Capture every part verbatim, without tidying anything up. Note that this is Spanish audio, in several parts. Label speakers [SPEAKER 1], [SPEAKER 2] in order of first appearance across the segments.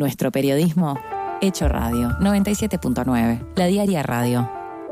[SPEAKER 1] Nuestro periodismo hecho radio. noventa y siete punto nueve. La Diaria Radio.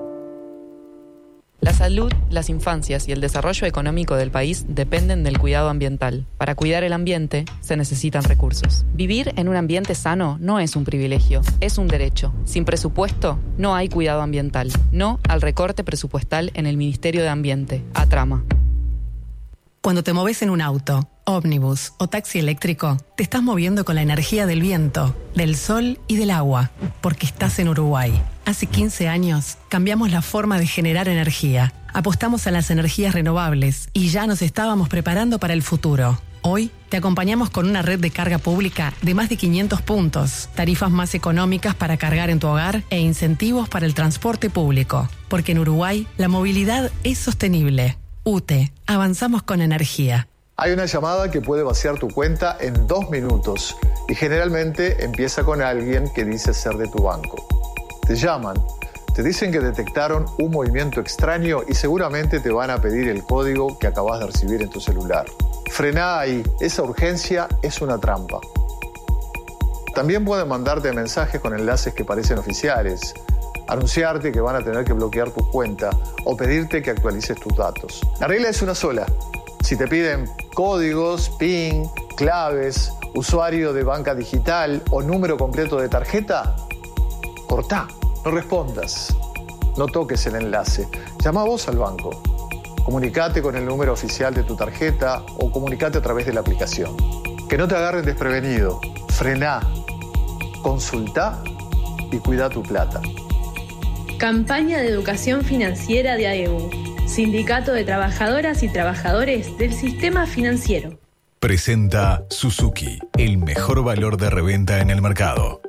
[SPEAKER 2] La salud, las infancias y el desarrollo económico del país dependen del cuidado ambiental. Para cuidar el ambiente se necesitan recursos. Vivir en un ambiente sano no es un privilegio, es un derecho. Sin presupuesto, no hay cuidado ambiental. No al recorte presupuestal en el Ministerio de Ambiente. Atrama.
[SPEAKER 3] Cuando te moves en un auto, ómnibus o taxi eléctrico, te estás moviendo con la energía del viento, del sol y del agua, porque estás en Uruguay. Hace quince años cambiamos la forma de generar energía, apostamos a las energías renovables y ya nos estábamos preparando para el futuro. Hoy te acompañamos con una red de carga pública de más de quinientos puntos, tarifas más económicas para cargar en tu hogar e incentivos para el transporte público. Porque en Uruguay la movilidad es sostenible. U T E, avanzamos con energía.
[SPEAKER 4] Hay una llamada que puede vaciar tu cuenta en dos minutos y generalmente empieza con alguien que dice ser de tu banco. Te llaman, te dicen que detectaron un movimiento extraño y seguramente te van a pedir el código que acabas de recibir en tu celular. Frená ahí, esa urgencia es una trampa. También pueden mandarte mensajes con enlaces que parecen oficiales, anunciarte que van a tener que bloquear tu cuenta o pedirte que actualices tus datos. La regla es una sola. Si te piden códigos, PIN, claves, usuario de banca digital o número completo de tarjeta, cortá, no respondas, no toques el enlace. Llama vos al banco. Comunicate con el número oficial de tu tarjeta o comunicate a través de la aplicación. Que no te agarren desprevenido. Frená, consultá y cuida tu plata.
[SPEAKER 5] Campaña de educación financiera de A E U, Sindicato de Trabajadoras y Trabajadores del Sistema Financiero.
[SPEAKER 6] Presenta Suzuki, el mejor valor de reventa en el mercado.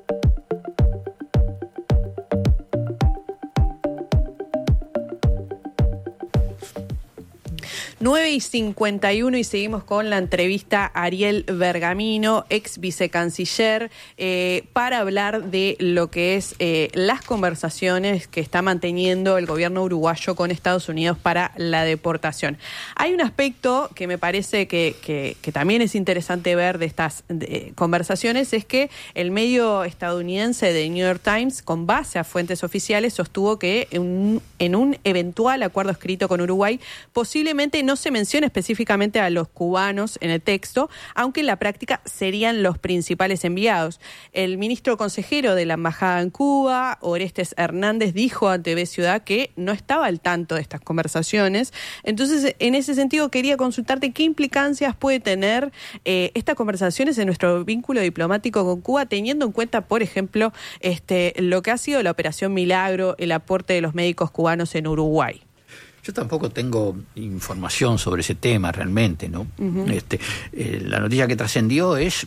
[SPEAKER 7] nueve y cincuenta y uno y seguimos con la entrevista a Ariel Bergamino, ex vicecanciller, eh, para hablar de lo que es eh, las conversaciones que está manteniendo el gobierno uruguayo con Estados Unidos para la deportación. Hay un aspecto que me parece que, que, que también es interesante ver de estas de, conversaciones, es que el medio estadounidense The New York Times, con base a fuentes oficiales, sostuvo que en, en un eventual acuerdo escrito con Uruguay, posiblemente no No se menciona específicamente a los cubanos en el texto, aunque en la práctica serían los principales enviados. El ministro consejero de la Embajada en Cuba, Orestes Hernández, dijo ante T V Ciudad que no estaba al tanto de estas conversaciones. Entonces, en ese sentido, quería consultarte qué implicancias puede tener eh, estas conversaciones en nuestro vínculo diplomático con Cuba, teniendo en cuenta, por ejemplo, este, lo que ha sido la Operación Milagro, el aporte de los médicos cubanos en Uruguay.
[SPEAKER 8] Yo tampoco tengo información sobre ese tema realmente, ¿no? Uh-huh. Este, eh, la noticia que trascendió es,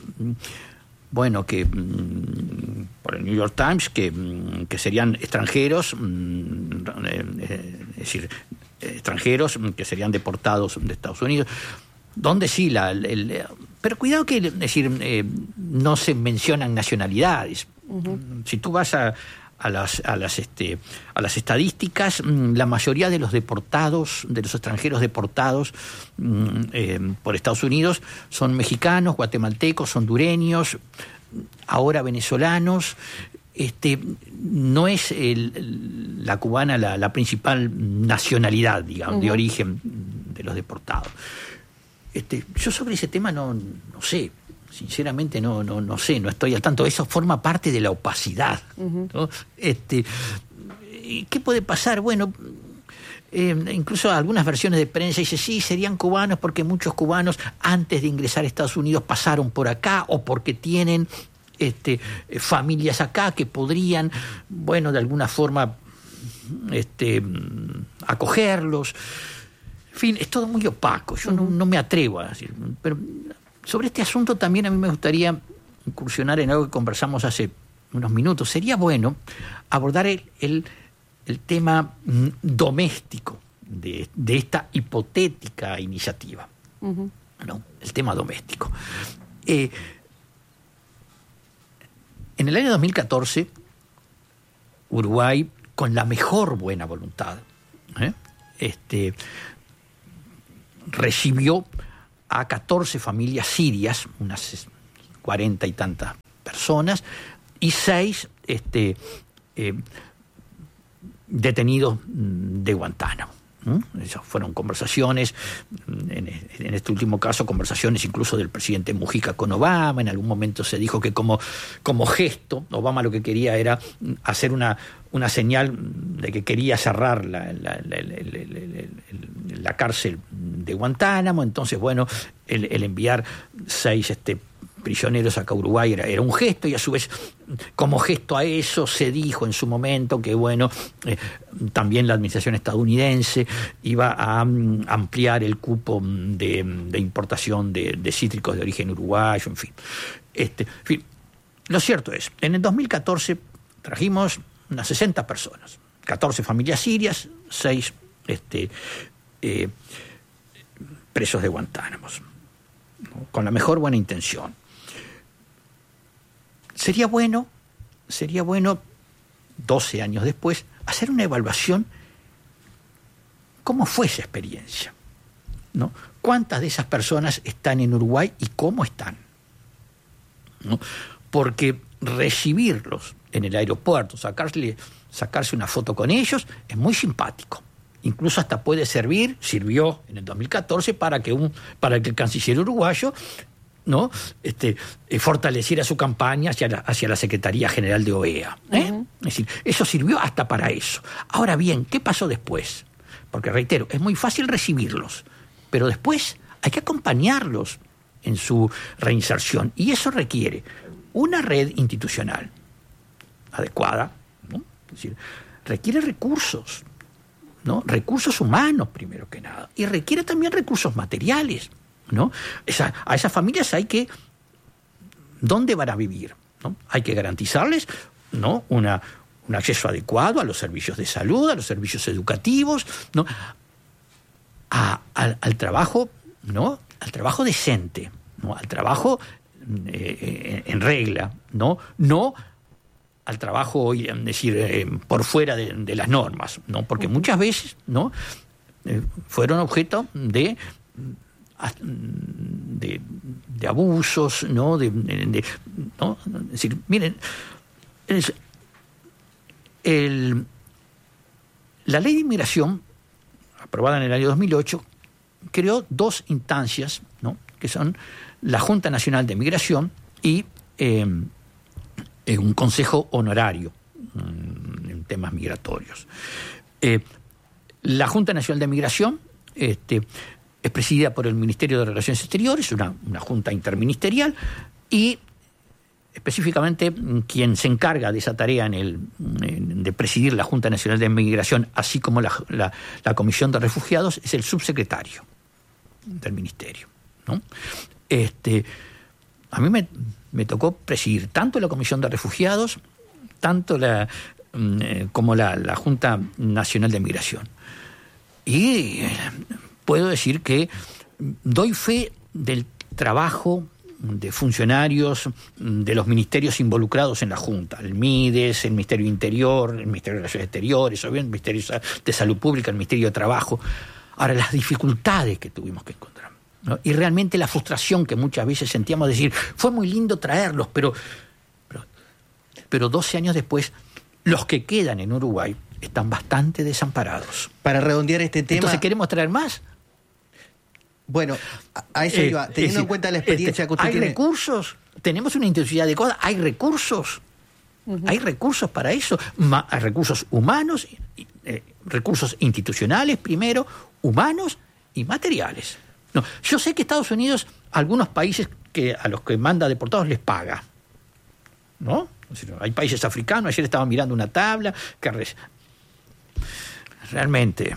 [SPEAKER 8] bueno, que mm, por el New York Times, que, mm, que serían extranjeros, mm, eh, es decir, eh, extranjeros que serían deportados de Estados Unidos, donde sí, la, el, el, pero cuidado que, es decir, eh, no se mencionan nacionalidades. Uh-huh. Si tú vas a a las a las este a las estadísticas, la mayoría de los deportados, de los extranjeros deportados eh, por Estados Unidos son mexicanos, guatemaltecos, hondureños, ahora venezolanos. Este no es el, la cubana la, la principal nacionalidad, digamos, uh-huh, de origen de los deportados. Este, yo sobre ese tema no no sé. Sinceramente no, no, no sé, no estoy al tanto. Eso forma parte de la opacidad, uh-huh, ¿no? Este, ¿qué puede pasar? Bueno, eh, incluso algunas versiones de prensa dicen, sí, serían cubanos porque muchos cubanos antes de ingresar a Estados Unidos pasaron por acá o porque tienen este, familias acá que podrían, bueno, de alguna forma este, acogerlos. En fin, es todo muy opaco. Yo uh-huh, no, no me atrevo a decir, pero sobre este asunto también a mí me gustaría incursionar en algo que conversamos hace unos minutos. Sería bueno abordar el, el, el tema doméstico de, de esta hipotética iniciativa. Uh-huh. ¿No? El tema doméstico. Eh, en el año dos mil catorce, Uruguay, con la mejor buena voluntad, ¿eh? este, recibió a catorce familias sirias, unas cuarenta y tantas personas y seis este, eh, detenidos de Guantánamo. ¿Mm? Esas fueron conversaciones, en, en este último caso, conversaciones incluso del presidente Mujica con Obama. En algún momento se dijo que como, como gesto, Obama lo que quería era hacer una, una señal de que quería cerrar la, la, la, la, la, la cárcel de Guantánamo. Entonces, bueno, el, el enviar seis este, prisioneros acá a Uruguay era, era un gesto, y a su vez, como gesto a eso, se dijo en su momento que, bueno, eh, también la administración estadounidense iba a um, ampliar el cupo de, de importación de, de cítricos de origen uruguayo, en fin. Este, en fin. Lo cierto es, en el dos mil catorce trajimos unas sesenta personas, catorce familias sirias, seis este, eh, presos de Guantánamo, ¿no? Con la mejor buena intención. Sería bueno, sería bueno, doce años después, hacer una evaluación. ¿Cómo fue esa experiencia? ¿No? ¿Cuántas de esas personas están en Uruguay y cómo están? ¿No? Porque recibirlos en el aeropuerto, sacarle, sacarse una foto con ellos, es muy simpático. Incluso hasta puede servir, sirvió en el dos mil catorce para que, un, para que el canciller uruguayo, ¿no? este, eh, fortaleciera su campaña hacia la, hacia la Secretaría General de O E A. ¿eh? Uh-huh. Es decir, eso sirvió hasta para eso. Ahora bien, ¿qué pasó después? Porque, reitero, es muy fácil recibirlos, pero después hay que acompañarlos en su reinserción, y eso requiere una red institucional adecuada, ¿no? Es decir, requiere recursos, ¿no? Recursos humanos, primero que nada, y requiere también recursos materiales, ¿no? Esa, a esas familias hay que... ¿Dónde van a vivir? ¿No? Hay que garantizarles, ¿no? Una, un acceso adecuado a los servicios de salud, a los servicios educativos, ¿no? A, al, al trabajo, ¿no? Al trabajo decente, ¿no? Al trabajo eh, en regla, ¿no? No al trabajo, es decir, eh, por fuera de, de las normas, ¿no? Porque muchas veces, ¿no? Eh, fueron objeto de De, de abusos, ¿no? De, de, de, ¿no? Es decir, miren, es, el, la ley de inmigración, aprobada en el año dos mil ocho, creó dos instancias, ¿no? Que son la Junta Nacional de Migración y eh, eh, un consejo honorario mm, en temas migratorios. Eh, la Junta Nacional de Migración, este, es presidida por el Ministerio de Relaciones Exteriores, una, una junta interministerial, y específicamente quien se encarga de esa tarea en el, en, de presidir la Junta Nacional de Migración, así como la, la, la Comisión de Refugiados, es el subsecretario del Ministerio, ¿no? Este, a mí me, me tocó presidir tanto la Comisión de Refugiados, tanto la, eh, como la, la Junta Nacional de Migración. Y Eh, puedo decir que doy fe del trabajo de funcionarios de los ministerios involucrados en la Junta, el MIDES, el Ministerio Interior, el Ministerio de Relaciones Exteriores, o bien el Ministerio de Salud Pública, el Ministerio de Trabajo. Ahora, las dificultades que tuvimos que encontrar, ¿no? Y realmente la frustración que muchas veces sentíamos, decir, fue muy lindo traerlos, pero, pero, pero doce años después, los que quedan en Uruguay están bastante desamparados.
[SPEAKER 9] Para redondear este tema...
[SPEAKER 8] Entonces, ¿queremos traer más?
[SPEAKER 9] Bueno, a, a eso eh, iba, teniendo decir, en cuenta la experiencia
[SPEAKER 8] este,
[SPEAKER 9] que usted
[SPEAKER 8] ¿hay
[SPEAKER 9] tiene...
[SPEAKER 8] ¿Hay recursos? ¿Tenemos una intensidad adecuada? ¿Hay recursos? Uh-huh. ¿Hay recursos para eso? Ma- hay recursos humanos, eh, recursos institucionales primero, humanos y materiales. No, yo sé que Estados Unidos, algunos países que a los que manda deportados les paga, ¿no? Es decir, hay países africanos, ayer estaba mirando una tabla que re- realmente...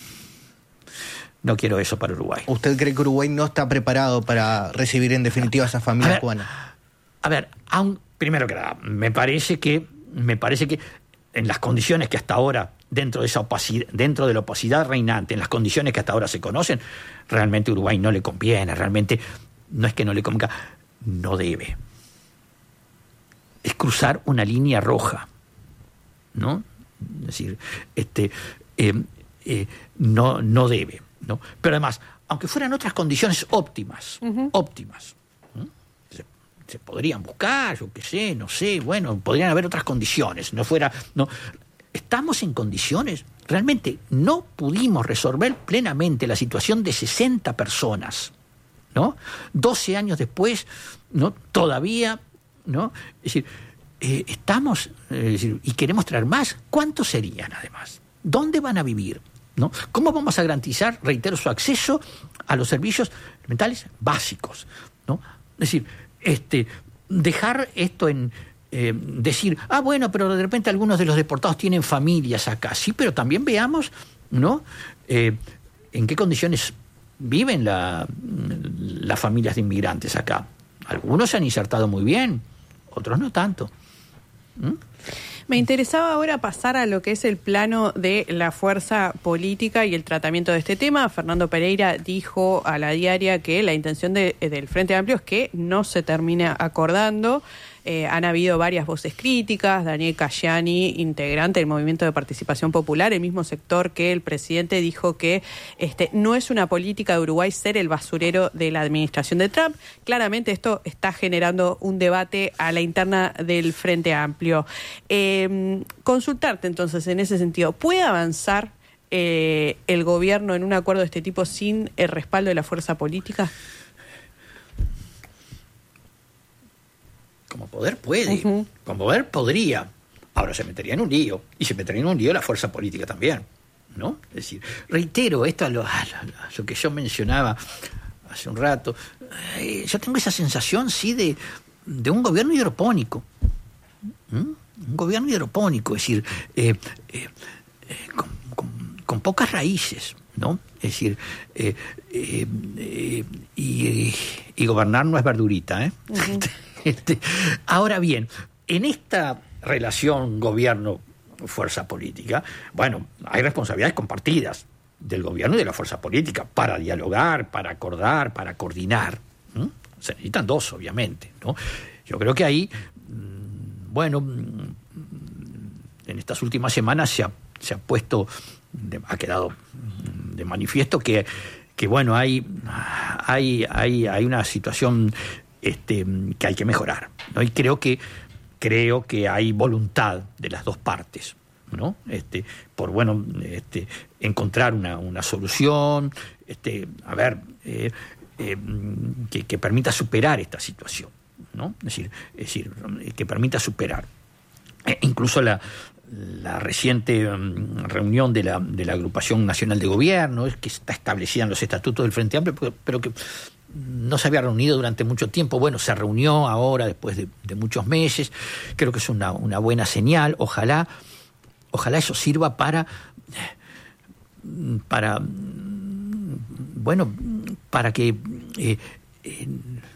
[SPEAKER 8] No quiero eso para Uruguay.
[SPEAKER 9] ¿Usted cree que Uruguay no está preparado para recibir en definitiva a esas familias cubanas?
[SPEAKER 8] A ver, aun, primero que nada, me parece que, me parece que en las condiciones que hasta ahora, dentro de esa opacidad, dentro de la opacidad reinante, en las condiciones que hasta ahora se conocen, realmente Uruguay no le conviene, realmente no es que no le convenga, no debe. Es cruzar una línea roja, ¿no? Es decir, este, eh, eh, no, no debe. ¿No? Pero además, aunque fueran otras condiciones óptimas, uh-huh. óptimas, ¿no? se podrían buscar, yo qué sé, no sé, bueno, podrían haber otras condiciones, no fuera, no, estamos en condiciones, realmente no pudimos resolver plenamente la situación de sesenta personas, ¿no? doce años después, ¿no? Todavía, ¿no? Es decir, eh, estamos, eh, es decir, y queremos traer más, ¿cuántos serían además? ¿Dónde van a vivir? ¿No? ¿Cómo vamos a garantizar, reitero, su acceso a los servicios elementales básicos? ¿No? Es decir, este, dejar esto en eh, decir, ah, bueno, pero de repente algunos de los deportados tienen familias acá. Sí, pero también veamos, ¿no? Eh, en qué condiciones viven la, las familias de inmigrantes acá. Algunos se han insertado muy bien, otros no tanto. ¿Mm?
[SPEAKER 7] Me interesaba ahora pasar a lo que es el plano de la fuerza política y el tratamiento de este tema. Fernando Pereira dijo a La Diaria que la intención de, del Frente Amplio es que no se termine acordando. Eh, han habido varias voces críticas. Daniel Cayani, integrante del Movimiento de Participación Popular, el mismo sector que el presidente, dijo que este, no es una política de Uruguay ser el basurero de la administración de Trump. Claramente esto está generando un debate a la interna del Frente Amplio. Eh, consultarte entonces en ese sentido, ¿puede avanzar eh, el gobierno en un acuerdo de este tipo sin el respaldo de la fuerza política?
[SPEAKER 8] Como poder puede, uh-huh. Como poder podría. Ahora se metería en un lío, y se metería en un lío la fuerza política también, ¿no? Es decir, reitero, esto a lo, a lo, a lo que yo mencionaba hace un rato, eh, yo tengo esa sensación, sí, de, de un gobierno hidropónico. ¿Mm? Un gobierno hidropónico, es decir, eh, eh, eh, con, con, con pocas raíces, ¿no? Es decir, eh, eh, eh, y, y gobernar no es verdurita, ¿eh? Uh-huh. Este, ahora bien, en esta relación gobierno-fuerza política, bueno, hay responsabilidades compartidas del gobierno y de la fuerza política para dialogar, para acordar, para coordinar. ¿Mm? Se necesitan dos, obviamente, ¿no? Yo creo que ahí, bueno, en estas últimas semanas se ha, se ha puesto, de, ha quedado de manifiesto que, que bueno, hay, hay, hay, hay una situación Este, que hay que mejorar, ¿no? Y creo que creo que hay voluntad de las dos partes, ¿no? Este, por bueno, este, encontrar una, una solución, este, a ver, eh, eh, que, que permita superar esta situación, ¿no? Es decir, es decir, que permita superar. Eh, incluso la la reciente um, reunión de la de la Agrupación Nacional de Gobierno, que está establecida en los estatutos del Frente Amplio, pero, pero que no se había reunido durante mucho tiempo. Bueno, se reunió ahora después de, de muchos meses. Creo que es una, una buena señal. Ojalá, ojalá eso sirva para, para, bueno, para que, eh, eh,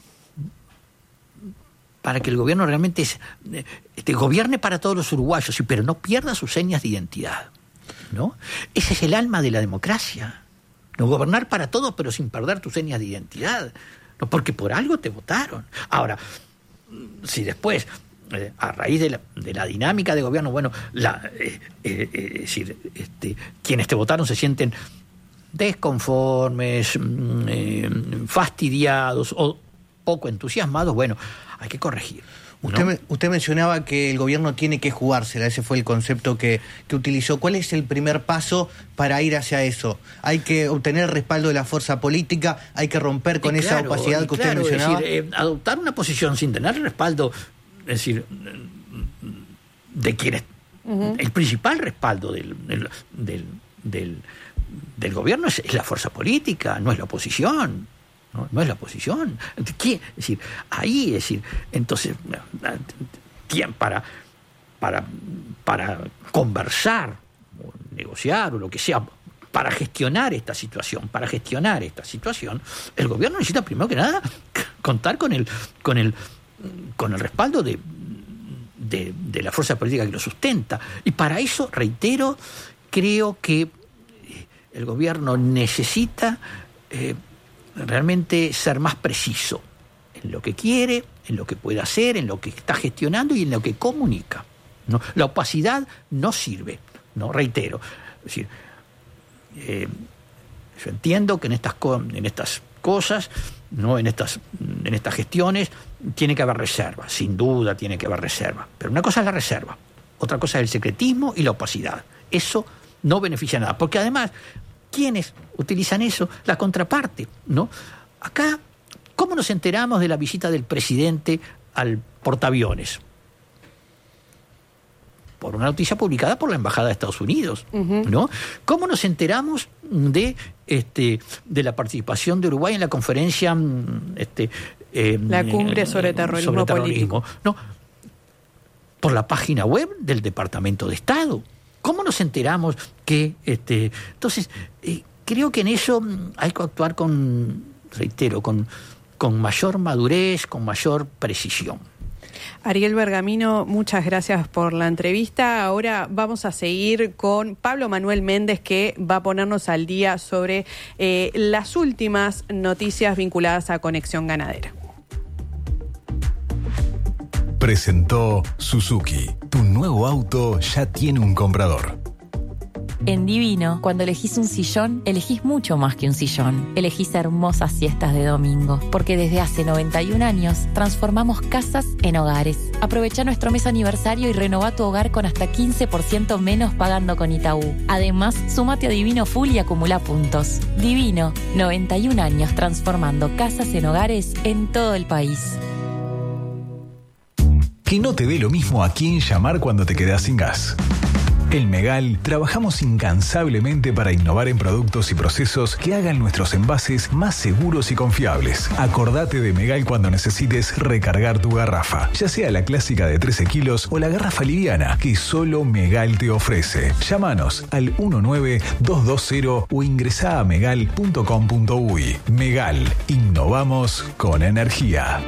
[SPEAKER 8] para que el gobierno realmente es, este, gobierne para todos los uruguayos, sí, pero no pierda sus señas de identidad, ¿no? Ese es el alma de la democracia. No, gobernar para todos, pero sin perder tus señas de identidad. No, porque por algo te votaron. Ahora, si después, eh, a raíz de la, de la dinámica de gobierno, bueno, la, eh, eh, eh, es decir, este, quienes te votaron se sienten desconformes, eh, fastidiados o poco entusiasmados, bueno, hay que corregir.
[SPEAKER 9] Usted,
[SPEAKER 8] ¿no?
[SPEAKER 9] me, usted mencionaba que el gobierno tiene que jugársela, ese fue el concepto que, que utilizó. ¿Cuál es el primer paso para ir hacia eso? ¿Hay que obtener el respaldo de la fuerza política? ¿Hay que romper con
[SPEAKER 8] y
[SPEAKER 9] esa
[SPEAKER 8] claro,
[SPEAKER 9] opacidad que
[SPEAKER 8] claro,
[SPEAKER 9] usted mencionaba?
[SPEAKER 8] Es decir, eh, adoptar una posición sin tener el respaldo, es decir, de quienes... Uh-huh. El principal respaldo del, del, del, del, del gobierno es, es la fuerza política, no es la oposición. No, no es la oposición. ¿Qué? Es decir, ahí, es decir, entonces, ¿quién para, para, para conversar, o negociar, o lo que sea, para gestionar esta situación, para gestionar esta situación, el gobierno necesita primero que nada contar con el, con el, con el respaldo de, de, de la fuerza política que lo sustenta. Y para eso, reitero, creo que el gobierno necesita eh, realmente ser más preciso en lo que quiere, en lo que puede hacer, en lo que está gestionando y en lo que comunica, ¿no? La opacidad no sirve, ¿no? Reitero. Es decir, eh, yo entiendo que en estas, co- en estas cosas, ¿no? en, estas, en estas gestiones, tiene que haber reserva, sin duda tiene que haber reserva. Pero una cosa es la reserva, otra cosa es el secretismo y la opacidad. Eso no beneficia nada, porque además, ¿quiénes utilizan eso? La contraparte, ¿no? Acá, ¿cómo nos enteramos de la visita del presidente al portaaviones? Por una noticia publicada por la Embajada de Estados Unidos, uh-huh. ¿no? ¿Cómo nos enteramos de este de la participación de Uruguay en la conferencia este eh,
[SPEAKER 7] la cumbre sobre terrorismo,
[SPEAKER 8] sobre
[SPEAKER 7] político?
[SPEAKER 8] terrorismo? No, por la página web del Departamento de Estado. ¿Cómo nos enteramos que este entonces eh, creo que en eso hay que actuar con, reitero, con con mayor madurez, con mayor precisión.
[SPEAKER 7] Ariel Bergamino, muchas gracias por la entrevista. Ahora vamos a seguir con Pablo Manuel Méndez, que va a ponernos al día sobre eh, las últimas noticias vinculadas a Conexión Ganadera.
[SPEAKER 6] Presentó Suzuki. Tu nuevo auto ya tiene un comprador.
[SPEAKER 1] En Divino, cuando elegís un sillón, elegís mucho más que un sillón. Elegís hermosas siestas de domingo, porque desde hace noventa y un años transformamos casas en hogares. Aprovecha nuestro mes aniversario y renová tu hogar con hasta quince por ciento menos pagando con Itaú. Además, sumate a Divino Full y acumula puntos. Divino, noventa y un años transformando casas en hogares en todo el país.
[SPEAKER 6] Que no te dé lo mismo a quién llamar cuando te quedás sin gas. En Megal trabajamos incansablemente para innovar en productos y procesos que hagan nuestros envases más seguros y confiables. Acordate de Megal cuando necesites recargar tu garrafa, ya sea la clásica de trece kilos o la garrafa liviana que solo Megal te ofrece. Llámanos al uno nueve dos dos cero o ingresá a megal punto com punto uy. Megal, innovamos con energía.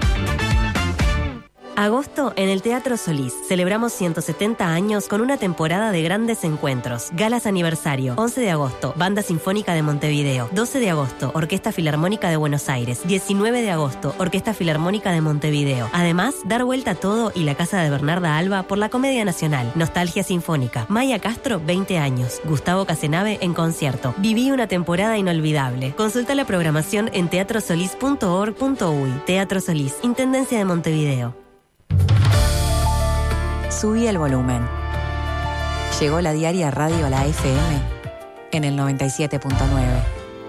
[SPEAKER 10] Agosto en el Teatro Solís. Celebramos ciento setenta años con una temporada de grandes encuentros. Galas aniversario. once de agosto, Banda Sinfónica de Montevideo. doce de agosto, Orquesta Filarmónica de Buenos Aires. diecinueve de agosto, Orquesta Filarmónica de Montevideo. Además, dar vuelta a todo y la casa de Bernarda Alba por la Comedia Nacional. Nostalgia Sinfónica. Maya Castro, veinte años. Gustavo Casenave en concierto. Viví una temporada inolvidable. Consulta la programación en teatro solís punto org punto uy. Teatro Solís, Intendencia de Montevideo.
[SPEAKER 1] Subí el volumen. Llegó la diaria radio a la F M en el noventa y siete punto nueve.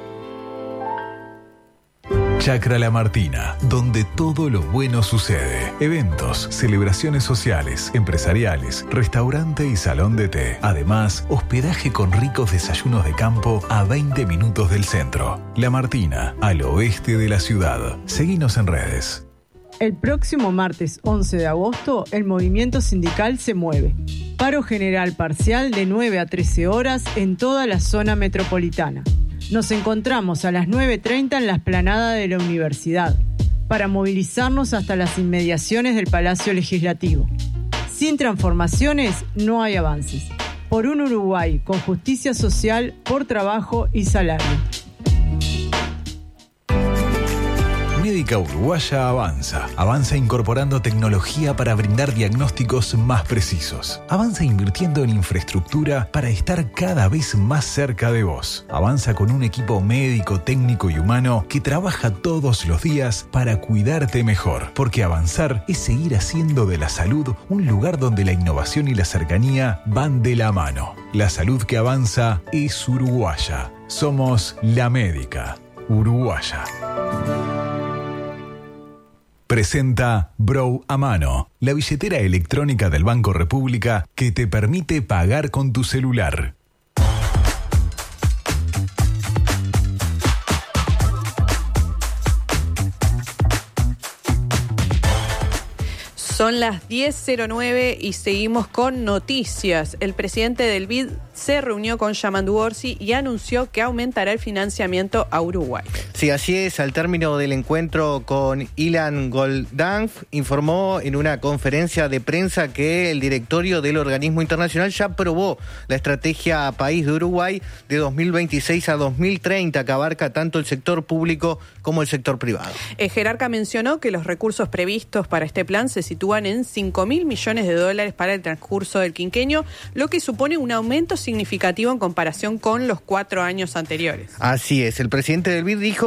[SPEAKER 6] Chacra La Martina, donde todo lo bueno sucede. Eventos, celebraciones sociales, empresariales, restaurante y salón de té. Además, hospedaje con ricos desayunos de campo a veinte minutos del centro. La Martina, al oeste de la ciudad. Seguinos en redes.
[SPEAKER 11] El próximo martes once de agosto, el movimiento sindical se mueve. Paro general parcial de nueve a trece horas en toda la zona metropolitana. Nos encontramos a las nueve treinta en la explanada de la universidad, para movilizarnos hasta las inmediaciones del Palacio Legislativo. Sin transformaciones no hay avances. Por un Uruguay con justicia social, por trabajo y salario.
[SPEAKER 6] Médica Uruguaya avanza. Avanza incorporando tecnología para brindar diagnósticos más precisos. Avanza invirtiendo en infraestructura para estar cada vez más cerca de vos. Avanza con un equipo médico, técnico y humano que trabaja todos los días para cuidarte mejor. Porque avanzar es seguir haciendo de la salud un lugar donde la innovación y la cercanía van de la mano. La salud que avanza es uruguaya. Somos la Médica Uruguaya. Presenta Brow a Mano, la billetera electrónica del Banco República que te permite pagar con tu celular.
[SPEAKER 7] Son las diez cero nueve y seguimos con noticias. El presidente del B I D se reunió con Yamandu Orsi y anunció que aumentará el financiamiento a Uruguay.
[SPEAKER 9] Sí, así es. Al término del encuentro con Ilan Goldanf, informó en una conferencia de prensa que el directorio del organismo internacional ya aprobó la estrategia país de Uruguay de dos mil veintiséis a dos mil treinta, que abarca tanto el sector público como el sector privado.
[SPEAKER 7] El jerarca mencionó que los recursos previstos para este plan se sitúan en cinco mil millones de dólares para el transcurso del quinquenio, lo que supone un aumento significativo en comparación con los cuatro años anteriores.
[SPEAKER 9] Así es. El presidente del B I D dijo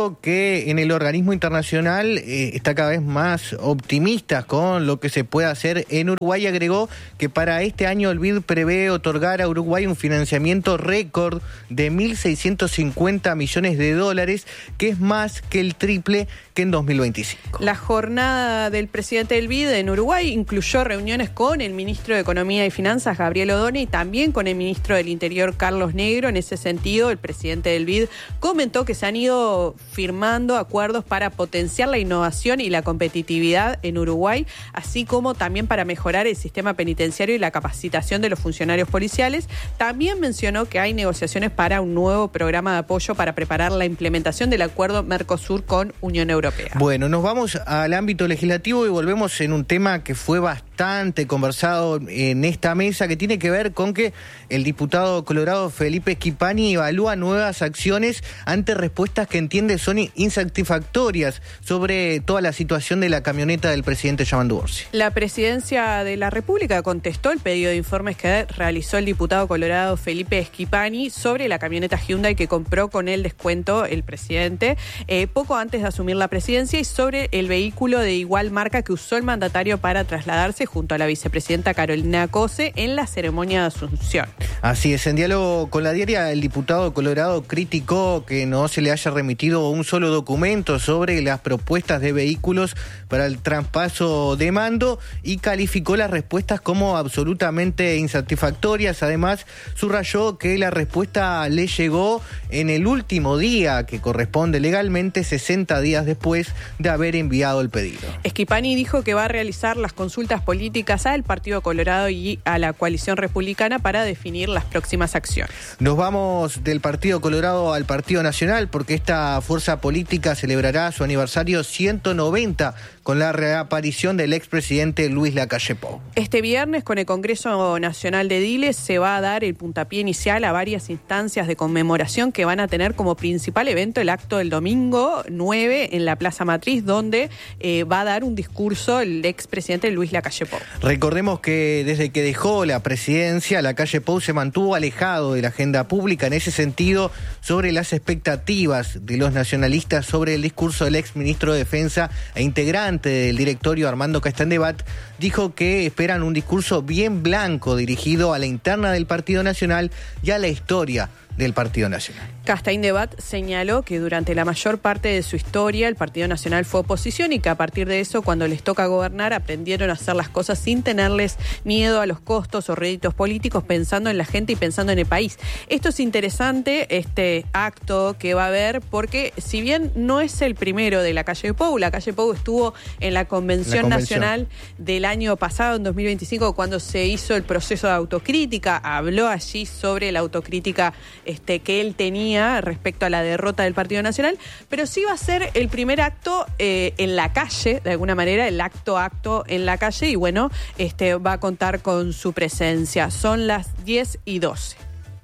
[SPEAKER 9] dijo que en el organismo internacional eh, está cada vez más optimista con lo que se puede hacer en Uruguay. Agregó que para este año el B I D prevé otorgar a Uruguay un financiamiento récord de mil seiscientos cincuenta millones de dólares, que es más que el triple que en dos mil veinticinco.
[SPEAKER 7] La jornada del presidente del B I D en Uruguay incluyó reuniones con el ministro de Economía y Finanzas, Gabriel Odone, y también con el ministro del Interior, Carlos Negro. En ese sentido, el presidente del B I D comentó que se han ido firmando acuerdos para potenciar la innovación y la competitividad en Uruguay, así como también para mejorar el sistema penitenciario y la capacitación de los funcionarios policiales. También mencionó que hay negociaciones para un nuevo programa de apoyo para preparar la implementación del acuerdo Mercosur con Unión Europea.
[SPEAKER 9] Bueno, nos vamos al ámbito legislativo y volvemos en un tema que fue bastante conversado en esta mesa, que tiene que ver con que el diputado colorado Felipe Schipani evalúa nuevas acciones ante respuestas que entiende son insatisfactorias sobre toda la situación de la camioneta del presidente Yamandu Orsi.
[SPEAKER 7] La presidencia de la República contestó el pedido de informes que realizó el diputado colorado Felipe Schipani sobre la camioneta Hyundai que compró con el descuento el presidente eh, poco antes de asumir la presidencia, y sobre el vehículo de igual marca que usó el mandatario para trasladarse junto a la vicepresidenta Carolina Cose en la ceremonia de asunción.
[SPEAKER 9] Así es, en diálogo con la diaria, el diputado colorado criticó que no se le haya remitido un solo documento sobre las propuestas de vehículos para el traspaso de mando y calificó las respuestas como absolutamente insatisfactorias. Además, subrayó que la respuesta le llegó en el último día, que corresponde legalmente sesenta días después de haber enviado el pedido.
[SPEAKER 7] Schipani dijo que va a realizar las consultas políticas al Partido Colorado y a la coalición republicana para definir las próximas acciones.
[SPEAKER 9] Nos vamos del Partido Colorado al Partido Nacional, porque esta fuerza política celebrará su aniversario ciento noventa con la reaparición del expresidente Luis Lacalle Pou.
[SPEAKER 7] Este viernes, con el Congreso Nacional de Diles, se va a dar el puntapié inicial a varias instancias de conmemoración que van a tener como principal evento el acto del domingo nueve en la Plaza Matriz, donde eh, va a dar un discurso el expresidente Luis Lacalle Pou.
[SPEAKER 9] Recordemos que desde que dejó la presidencia, Lacalle Pou se mantuvo alejado de la agenda pública. En ese sentido, sobre las expectativas de los nacionalistas sobre el discurso del exministro de Defensa e integrante del directorio Armando Castandebat, dijo que esperan un discurso bien blanco dirigido a la interna del Partido Nacional y a la historia del Partido Nacional.
[SPEAKER 7] Castandebat señaló que durante la mayor parte de su historia el Partido Nacional fue oposición y que a partir de eso, cuando les toca gobernar, aprendieron a hacer las cosas sin tenerles miedo a los costos o réditos políticos, pensando en la gente y pensando en el país. Esto es interesante, este acto que va a haber, porque si bien no es el primero de Lacalle Pou, Lacalle Pou estuvo en la Convención, la Convención Nacional del año pasado, en dos mil veinticinco, cuando se hizo el proceso de autocrítica, habló allí sobre la autocrítica Este, que él tenía respecto a la derrota del Partido Nacional, pero sí va a ser el primer acto eh, en la calle, de alguna manera, el acto acto en la calle, y bueno, este va a contar con su presencia. Son las diez y doce.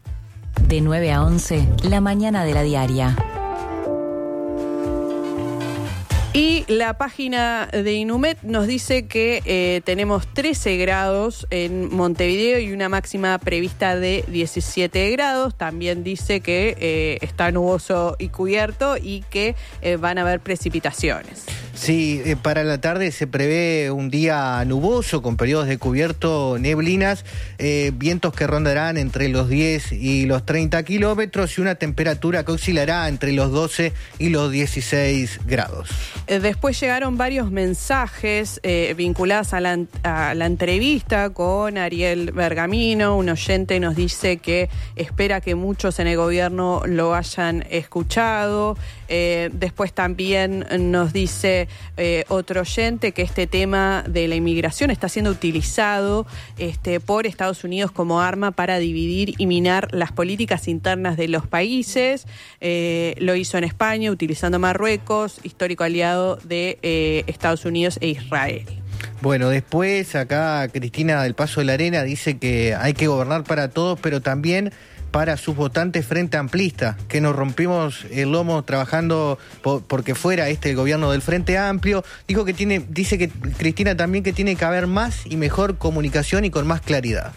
[SPEAKER 1] De nueve a once, la mañana de la diaria.
[SPEAKER 7] Y la página de Inumet nos dice que eh, tenemos trece grados en Montevideo y una máxima prevista de diecisiete grados. También dice que eh, está nuboso y cubierto y que eh, van a haber precipitaciones.
[SPEAKER 9] Sí, eh, para la tarde se prevé un día nuboso con periodos de cubierto, neblinas, eh, vientos que rondarán entre los diez y los treinta kilómetros y una temperatura que oscilará entre los doce y los dieciséis grados.
[SPEAKER 7] Después llegaron varios mensajes eh, vinculados a la, a la entrevista con Ariel Bergamino. Un oyente nos dice que espera que muchos en el gobierno lo hayan escuchado. Eh, después también nos dice eh, otro oyente que este tema de la inmigración está siendo utilizado este, por Estados Unidos como arma para dividir y minar las políticas internas de los países. Eh, lo hizo en España utilizando a Marruecos, histórico aliado de eh, Estados Unidos e Israel.
[SPEAKER 9] Bueno, después acá Cristina del Paso de la Arena dice que hay que gobernar para todos, pero también para sus votantes Frente Amplista, que nos rompimos el lomo trabajando por, porque fuera este el gobierno del Frente Amplio. Dijo que tiene, dice que Cristina también que tiene que haber más y mejor comunicación y con más claridad.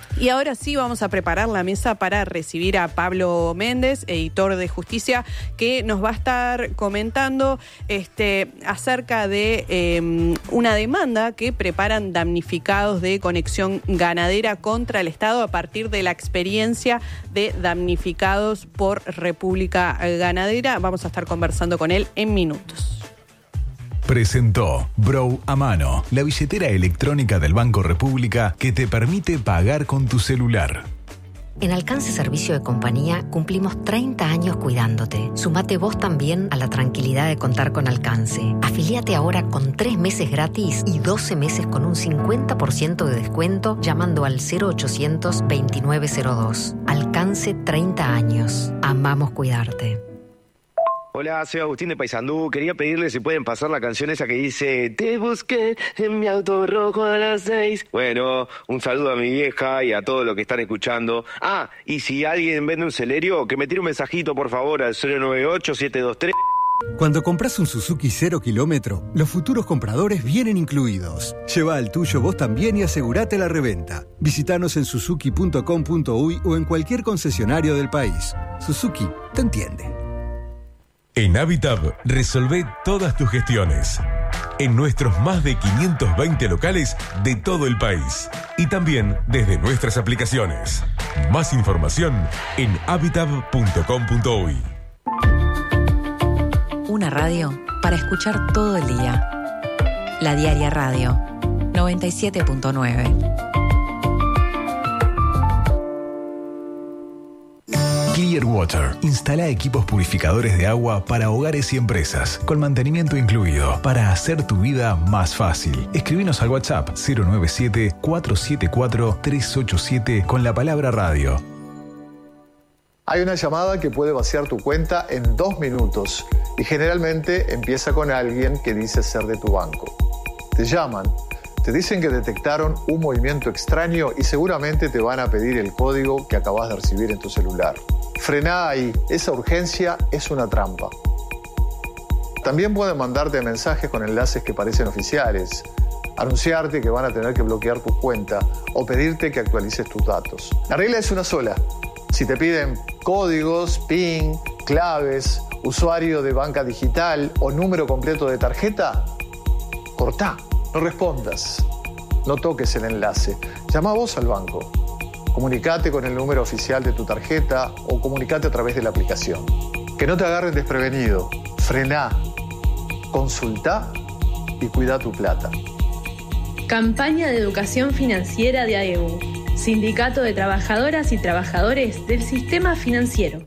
[SPEAKER 7] Y ahora sí vamos a preparar la mesa para recibir a Pablo Méndez, editor de Justicia, que nos va a estar comentando este, acerca de eh, una demanda que preparan damnificados de Conexión Ganadera contra el Estado a partir de la experiencia de damnificados por República Ganadera. Vamos a estar conversando con él en minutos.
[SPEAKER 6] Presentó Brow a Mano, la billetera electrónica del Banco República que te permite pagar con tu celular.
[SPEAKER 12] En Alcance Servicio de Compañía cumplimos treinta años cuidándote. Sumate vos también a la tranquilidad de contar con Alcance. Afilíate ahora con tres meses gratis y doce meses con un cincuenta por ciento de descuento llamando al cero ochocientos veintinueve cero dos. Alcance treinta años. Amamos cuidarte.
[SPEAKER 13] Hola, soy Agustín de Paysandú. Quería pedirle si pueden pasar la canción esa que dice te busqué en mi auto rojo a las seis. Bueno, un saludo a mi vieja y a todos los que están escuchando. Ah, y si alguien vende un Celerio, que me tire un mensajito por favor al cero nueve ocho siete dos tres.
[SPEAKER 14] Cuando compras un Suzuki cero kilómetro, los futuros compradores vienen incluidos. Lleva el tuyo vos también y asegurate la reventa. Visítanos en suzuki punto com punto uy o en cualquier concesionario del país. Suzuki te entiende.
[SPEAKER 15] En Habitab, resolvé todas tus gestiones. En nuestros más de quinientos veinte locales de todo el país. Y también desde nuestras aplicaciones. Más información en habitab punto com punto uy.
[SPEAKER 1] Una radio para escuchar todo el día. La Diaria Radio, noventa y siete punto nueve.
[SPEAKER 6] Clearwater instala equipos purificadores de agua para hogares y empresas, con mantenimiento incluido, para hacer tu vida más fácil. Escribinos al WhatsApp cero nueve siete cuatro siete cuatro tres ocho siete con la palabra radio.
[SPEAKER 4] Hay una llamada que puede vaciar tu cuenta en dos minutos y generalmente empieza con alguien que dice ser de tu banco. Te llaman, te dicen que detectaron un movimiento extraño y seguramente te van a pedir el código que acabas de recibir en tu celular. Frená ahí, esa urgencia es una trampa. También pueden mandarte mensajes con enlaces que parecen oficiales, anunciarte que van a tener que bloquear tu cuenta o pedirte que actualices tus datos. La regla es una sola. Si te piden códigos, PIN, claves, usuario de banca digital o número completo de tarjeta, cortá, no respondas, no toques el enlace. Llama vos al banco. Comunicate con el número oficial de tu tarjeta o comunicate a través de la aplicación. Que no te agarren desprevenido. Frená, consultá y cuida tu plata.
[SPEAKER 5] Campaña de educación financiera de A E U. Sindicato de Trabajadoras y Trabajadores del Sistema Financiero.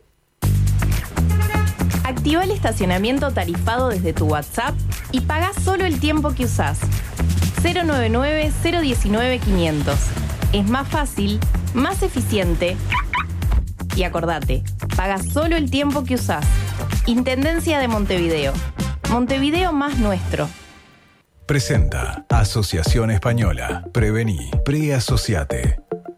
[SPEAKER 16] Activa el estacionamiento tarifado desde tu WhatsApp y paga solo el tiempo que usás. cero nueve nueve cero uno nueve quinientos. Es más fácil, más eficiente. Y acordate, paga solo el tiempo que usás. Intendencia de Montevideo. Montevideo más nuestro.
[SPEAKER 6] Presenta Asociación Española. Prevení, preasociate.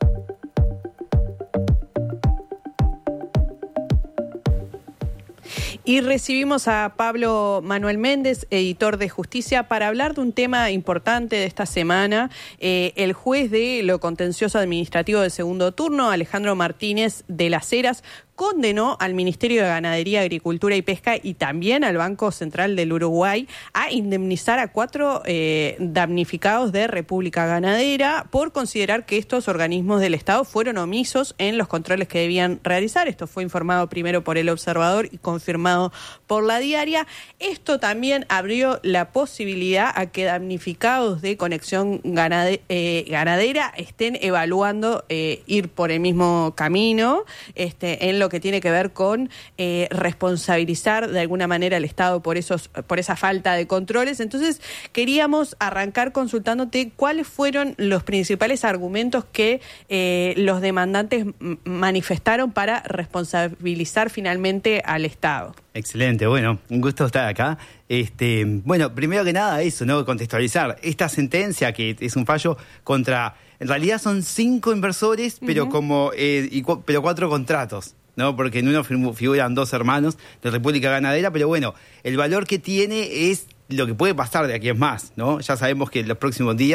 [SPEAKER 7] Y recibimos a Pablo Manuel Méndez, editor de Justicia, para hablar de un tema importante de esta semana. Eh, el juez de lo contencioso administrativo de segundo turno, Alejandro Martínez de las Heras, condenó al Ministerio de Ganadería, Agricultura y Pesca y también al Banco Central del Uruguay a indemnizar a cuatro eh, damnificados de República Ganadera por considerar que estos organismos del Estado fueron omisos en los controles que debían realizar. Esto fue informado primero por El Observador y confirmado por La Diaria. Esto también abrió la posibilidad a que damnificados de Conexión Ganade- eh, Ganadera estén evaluando eh, ir por el mismo camino este, en lo que tiene que ver con eh, responsabilizar de alguna manera al Estado por esos, por esa falta de controles. Entonces, queríamos arrancar consultándote cuáles fueron los principales argumentos que eh, los demandantes m- manifestaron para responsabilizar finalmente al Estado.
[SPEAKER 17] Excelente, bueno, un gusto estar acá. Este, bueno, primero que nada eso, ¿no? Contextualizar. Esta sentencia, que es un fallo contra, en realidad son cinco inversores, uh-huh. pero como eh, y cu- pero cuatro contratos, ¿no? Porque en uno figuran dos hermanos de República Ganadera, pero bueno, el valor que tiene es lo que puede pasar de aquí en más, ¿no? Ya sabemos que en los próximos días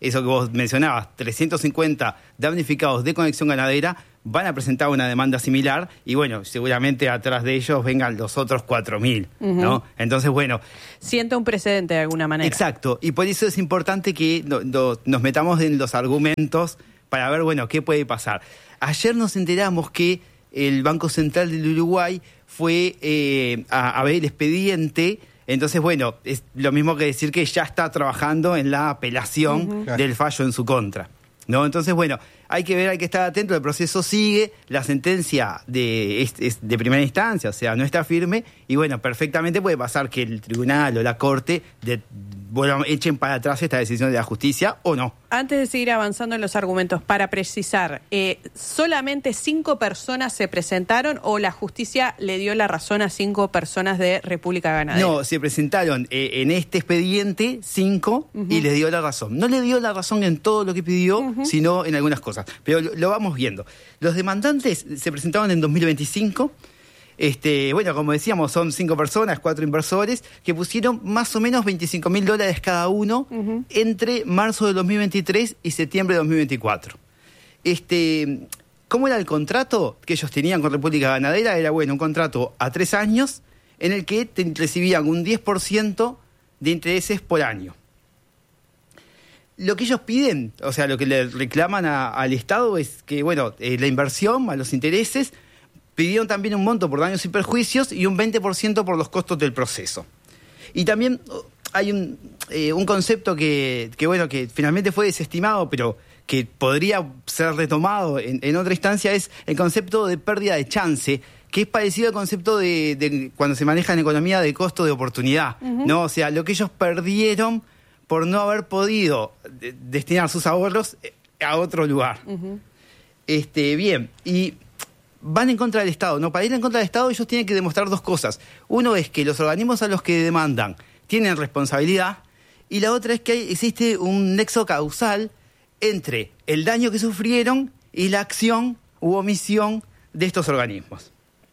[SPEAKER 17] eso que vos mencionabas, trescientos cincuenta damnificados de Conexión Ganadera van a presentar una demanda similar y bueno, seguramente atrás de ellos vengan los otros cuatro mil, uh-huh. ¿no? Entonces, bueno...
[SPEAKER 7] Sienta un precedente de alguna manera.
[SPEAKER 17] Exacto, y por eso es importante que no, no, nos metamos en los argumentos para ver, bueno, qué puede pasar. Ayer nos enteramos que el Banco Central del Uruguay fue eh, a, a ver el expediente. Entonces, bueno, es lo mismo que decir que ya está trabajando en la apelación uh-huh. del fallo en su contra, ¿no? Entonces, bueno, hay que ver, hay que estar atento, el proceso sigue, la sentencia de, es, es de primera instancia, o sea, no está firme, y bueno, perfectamente puede pasar que el tribunal o la corte de, bueno, echen para atrás esta decisión de la justicia o no.
[SPEAKER 7] Antes de seguir avanzando en los argumentos, para precisar, eh, ¿solamente cinco personas se presentaron o la justicia le dio la razón a cinco personas de República Ganadera?
[SPEAKER 17] No, se presentaron eh, en este expediente cinco uh-huh. y le dio la razón. No le dio la razón en todo lo que pidió, uh-huh. sino en algunas cosas. Pero lo, lo vamos viendo. Los demandantes se presentaron en dos mil veinticinco. Este, bueno, como decíamos, son cinco personas, cuatro inversores, que pusieron más o menos veinticinco mil dólares cada uno uh-huh. entre marzo de dos mil veintitrés y septiembre de dos mil veinticuatro. Este, ¿cómo era el contrato que ellos tenían con República Ganadera? Era, bueno, un contrato a tres años en el que te recibían un diez por ciento de intereses por año. Lo que ellos piden, o sea, lo que le reclaman a, al Estado es que, bueno, eh, la inversión más los intereses, pidieron también un monto por daños y perjuicios y un veinte por ciento por los costos del proceso. Y también hay un, eh, un concepto que, que, bueno, que finalmente fue desestimado, pero que podría ser retomado en, en otra instancia, es el concepto de pérdida de chance, que es parecido al concepto de, de cuando se maneja en economía de costo de oportunidad, uh-huh. ¿no? O sea, lo que ellos perdieron por no haber podido de, destinar sus ahorros a otro lugar. Uh-huh. Este, bien, y van en contra del Estado, ¿no? Para ir en contra del Estado ellos tienen que demostrar dos cosas. Uno es que los organismos a los que demandan tienen responsabilidad, y la otra es que hay, existe un nexo causal entre el daño que sufrieron y la acción u omisión de estos organismos.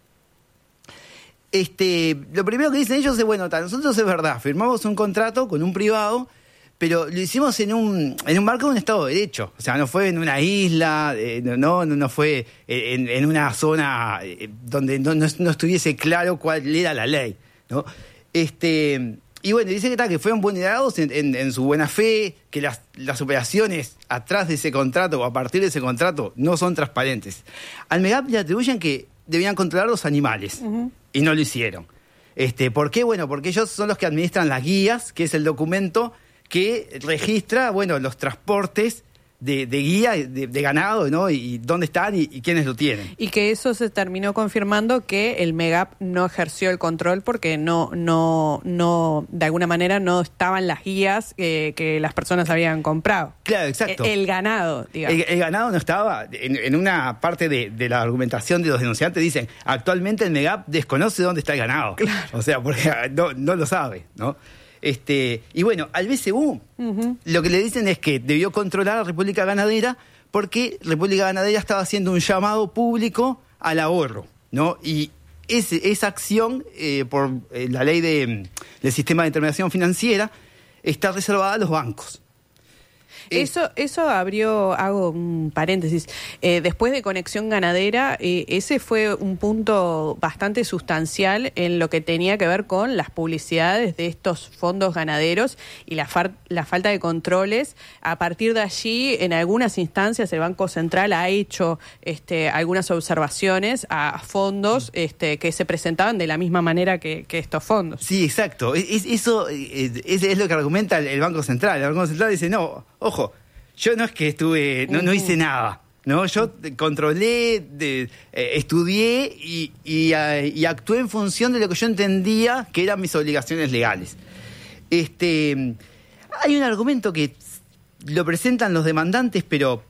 [SPEAKER 17] Este, lo primero que dicen ellos es, bueno, nosotros es verdad, firmamos un contrato con un privado, pero lo hicimos en un en un marco de un Estado de Derecho. O sea, no fue en una isla, eh, no, no no fue en, en una zona eh, donde no, no, no estuviese claro cuál era la ley, ¿no? Este, y bueno, dice que, tal, que fueron vulnerados en, en, en su buena fe, que las, las operaciones atrás de ese contrato o a partir de ese contrato no son transparentes. Al MEGAP le atribuyen que debían controlar los animales, uh-huh. y no lo hicieron. Este, ¿por qué? Bueno, porque ellos son los que administran las guías, que es el documento que registra, bueno, los transportes de, de guía, de, de ganado, ¿no? Y, y dónde están y, y quiénes lo tienen.
[SPEAKER 7] Y que eso se terminó confirmando que el MEGAP no ejerció el control porque no, no, no, de alguna manera no estaban las guías que, que las personas habían comprado.
[SPEAKER 17] Claro, exacto.
[SPEAKER 7] El, el ganado, digamos.
[SPEAKER 17] El, el ganado no estaba, en, en una parte de, de la argumentación de los denunciantes dicen, actualmente el MEGAP desconoce dónde está el ganado. Claro. O sea, porque no, no lo sabe, ¿no? Este, y bueno, al B C U uh-huh. lo que le dicen es que debió controlar a República Ganadera porque República Ganadera estaba haciendo un llamado público al ahorro, ¿no? Y ese, esa acción, eh, por eh, la ley de, del sistema de intermediación financiera, está reservada a los bancos.
[SPEAKER 7] Eso, eso abrió, hago un paréntesis, eh, después de Conexión Ganadera, eh, ese fue un punto bastante sustancial en lo que tenía que ver con las publicidades de estos fondos ganaderos y la, far, la falta de controles. A partir de allí, en algunas instancias, el Banco Central ha hecho este, algunas observaciones a fondos este, que se presentaban de la misma manera que, que estos fondos.
[SPEAKER 17] Sí, exacto. Es, eso es, es lo que argumenta el Banco Central. El Banco Central dice, no, ojo, yo no es que estuve, no, no hice nada, ¿no? Yo controlé, de, eh, estudié y, y, uh, y actué en función de lo que yo entendía que eran mis obligaciones legales. Este, hay un argumento que lo presentan los demandantes, pero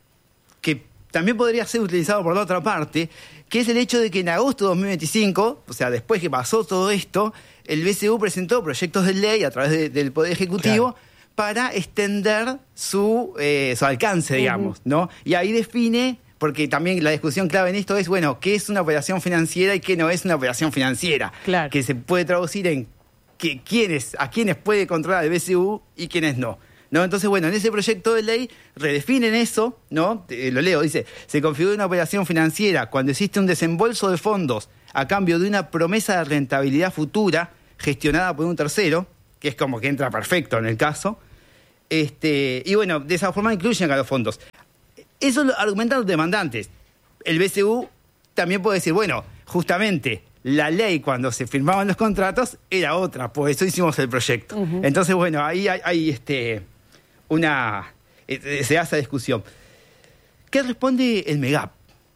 [SPEAKER 17] que también podría ser utilizado por la otra parte, que es el hecho de que en agosto de dos mil veinticinco, o sea, después que pasó todo esto, el B C U presentó proyectos de ley a través de, del Poder Ejecutivo, claro, para extender su, eh, su alcance, digamos, uh-huh. ¿no? Y ahí define, porque también la discusión clave en esto es, bueno, ¿qué es una operación financiera y qué no es una operación financiera?
[SPEAKER 7] Claro.
[SPEAKER 17] Que se puede traducir en que, quiénes, a quiénes puede controlar el B C U y quiénes no, ¿no? Entonces, bueno, en ese proyecto de ley redefinen eso, ¿no? Eh, lo leo, dice, se configura una operación financiera cuando existe un desembolso de fondos a cambio de una promesa de rentabilidad futura gestionada por un tercero, que es como que entra perfecto en el caso, este, y bueno, de esa forma incluyen a los fondos. Eso lo argumentan los demandantes. El B C U también puede decir, bueno, justamente la ley cuando se firmaban los contratos era otra, por eso hicimos el proyecto. Uh-huh. Entonces, bueno, ahí hay, hay este, una... Eh, se hace discusión. ¿Qué responde el MEGAP?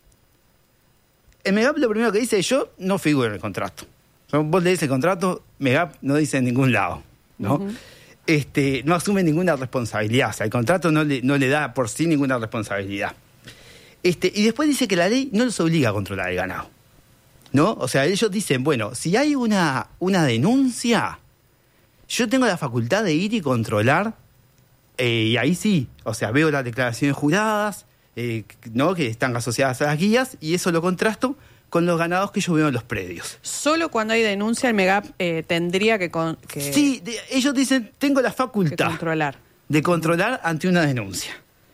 [SPEAKER 17] El MEGAP lo primero que dice es, yo no figuro en el contrato. Vos lees el contrato, MEGAP no dice en ningún lado, ¿no? Uh-huh. Este, no asume ninguna responsabilidad. O sea, el contrato no le, no le da por sí ninguna responsabilidad. Este, y después dice que la ley no los obliga a controlar el ganado, ¿no? O sea, ellos dicen, bueno, si hay una, una denuncia, yo tengo la facultad de ir y controlar, eh, y ahí sí, o sea, veo las declaraciones juradas, eh, ¿no? Que están asociadas a las guías, y eso lo contrasto con los ganados que yo veo en los predios.
[SPEAKER 7] Solo cuando hay denuncia el MEGAP eh, tendría que, con, que...
[SPEAKER 17] Sí, de, ellos dicen, tengo la facultad
[SPEAKER 7] controlar.
[SPEAKER 17] de controlar ante una denuncia.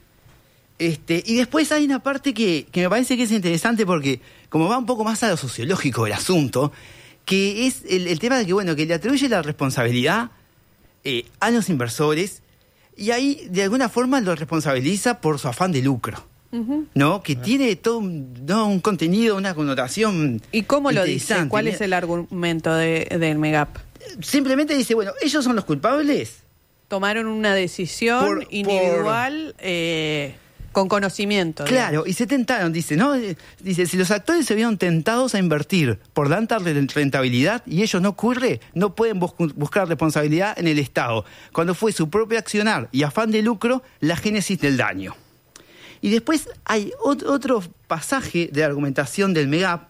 [SPEAKER 17] Este, y después hay una parte que, que me parece que es interesante porque como va un poco más a lo sociológico del asunto, que es el, el tema de que, bueno, que le atribuye la responsabilidad eh, a los inversores y ahí de alguna forma lo responsabiliza por su afán de lucro. Uh-huh. ¿No? Que uh-huh. tiene todo un, ¿no? un contenido, una connotación.
[SPEAKER 7] ¿Y cómo lo dice? ¿Cuál es el argumento de, del MEGAP?
[SPEAKER 17] Simplemente dice, bueno, ellos son los culpables.
[SPEAKER 7] Tomaron una decisión por, individual por... Eh, con conocimiento.
[SPEAKER 17] Claro, digamos. Y se tentaron, dice, ¿no? Dice, si los actores se vieron tentados a invertir por la alta rentabilidad y ello no ocurre, no pueden bus- buscar responsabilidad en el Estado, cuando fue su propio accionar y afán de lucro la génesis del daño. Y después hay otro pasaje de argumentación del MEGAP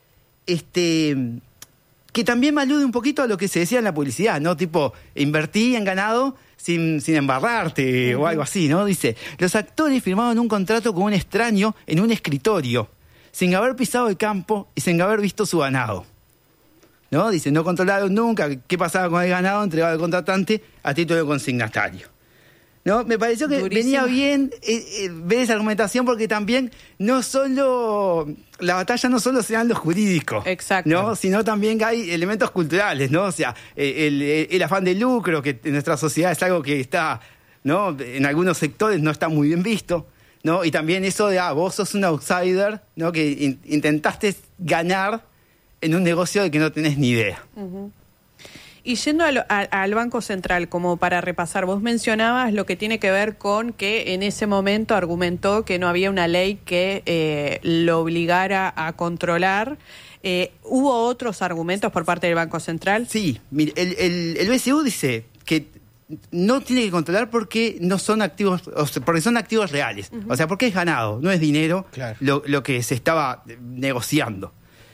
[SPEAKER 17] este, que también me alude un poquito a lo que se decía en la publicidad, ¿no? Tipo, invertí en ganado sin, sin embarrarte uh-huh. o algo así, ¿no? Dice, los actores firmaron un contrato con un extraño en un escritorio, sin haber pisado el campo y sin haber visto su ganado. ¿No? Dice, no controlaron nunca qué pasaba con el ganado entregado al contratante a título de consignatario. ¿No? Me pareció que Durísima. venía bien eh, eh, ver esa argumentación porque también no solo la batalla no solo se da en lo jurídico,
[SPEAKER 7] exacto,
[SPEAKER 17] ¿no? Sino también que hay elementos culturales, ¿no? O sea, eh, el, el, el afán de lucro que en nuestra sociedad es algo que está, ¿no? En algunos sectores no está muy bien visto, ¿no? Y también eso de, ah, vos sos un outsider, ¿no? Que in, intentaste ganar en un negocio de que no tenés ni idea.
[SPEAKER 7] Uh-huh. Y yendo a lo, a, al Banco Central, como para repasar, vos mencionabas lo que tiene que ver con que en ese momento argumentó que no había una ley que eh, lo obligara a controlar. Eh, ¿Hubo otros argumentos por parte del Banco Central?
[SPEAKER 17] Sí, mire, el, el, el B C U dice que no tiene que controlar porque no son activos, o sea, porque son activos reales. Uh-huh. O sea, porque es ganado, no es dinero, claro, lo, lo que se estaba negociando.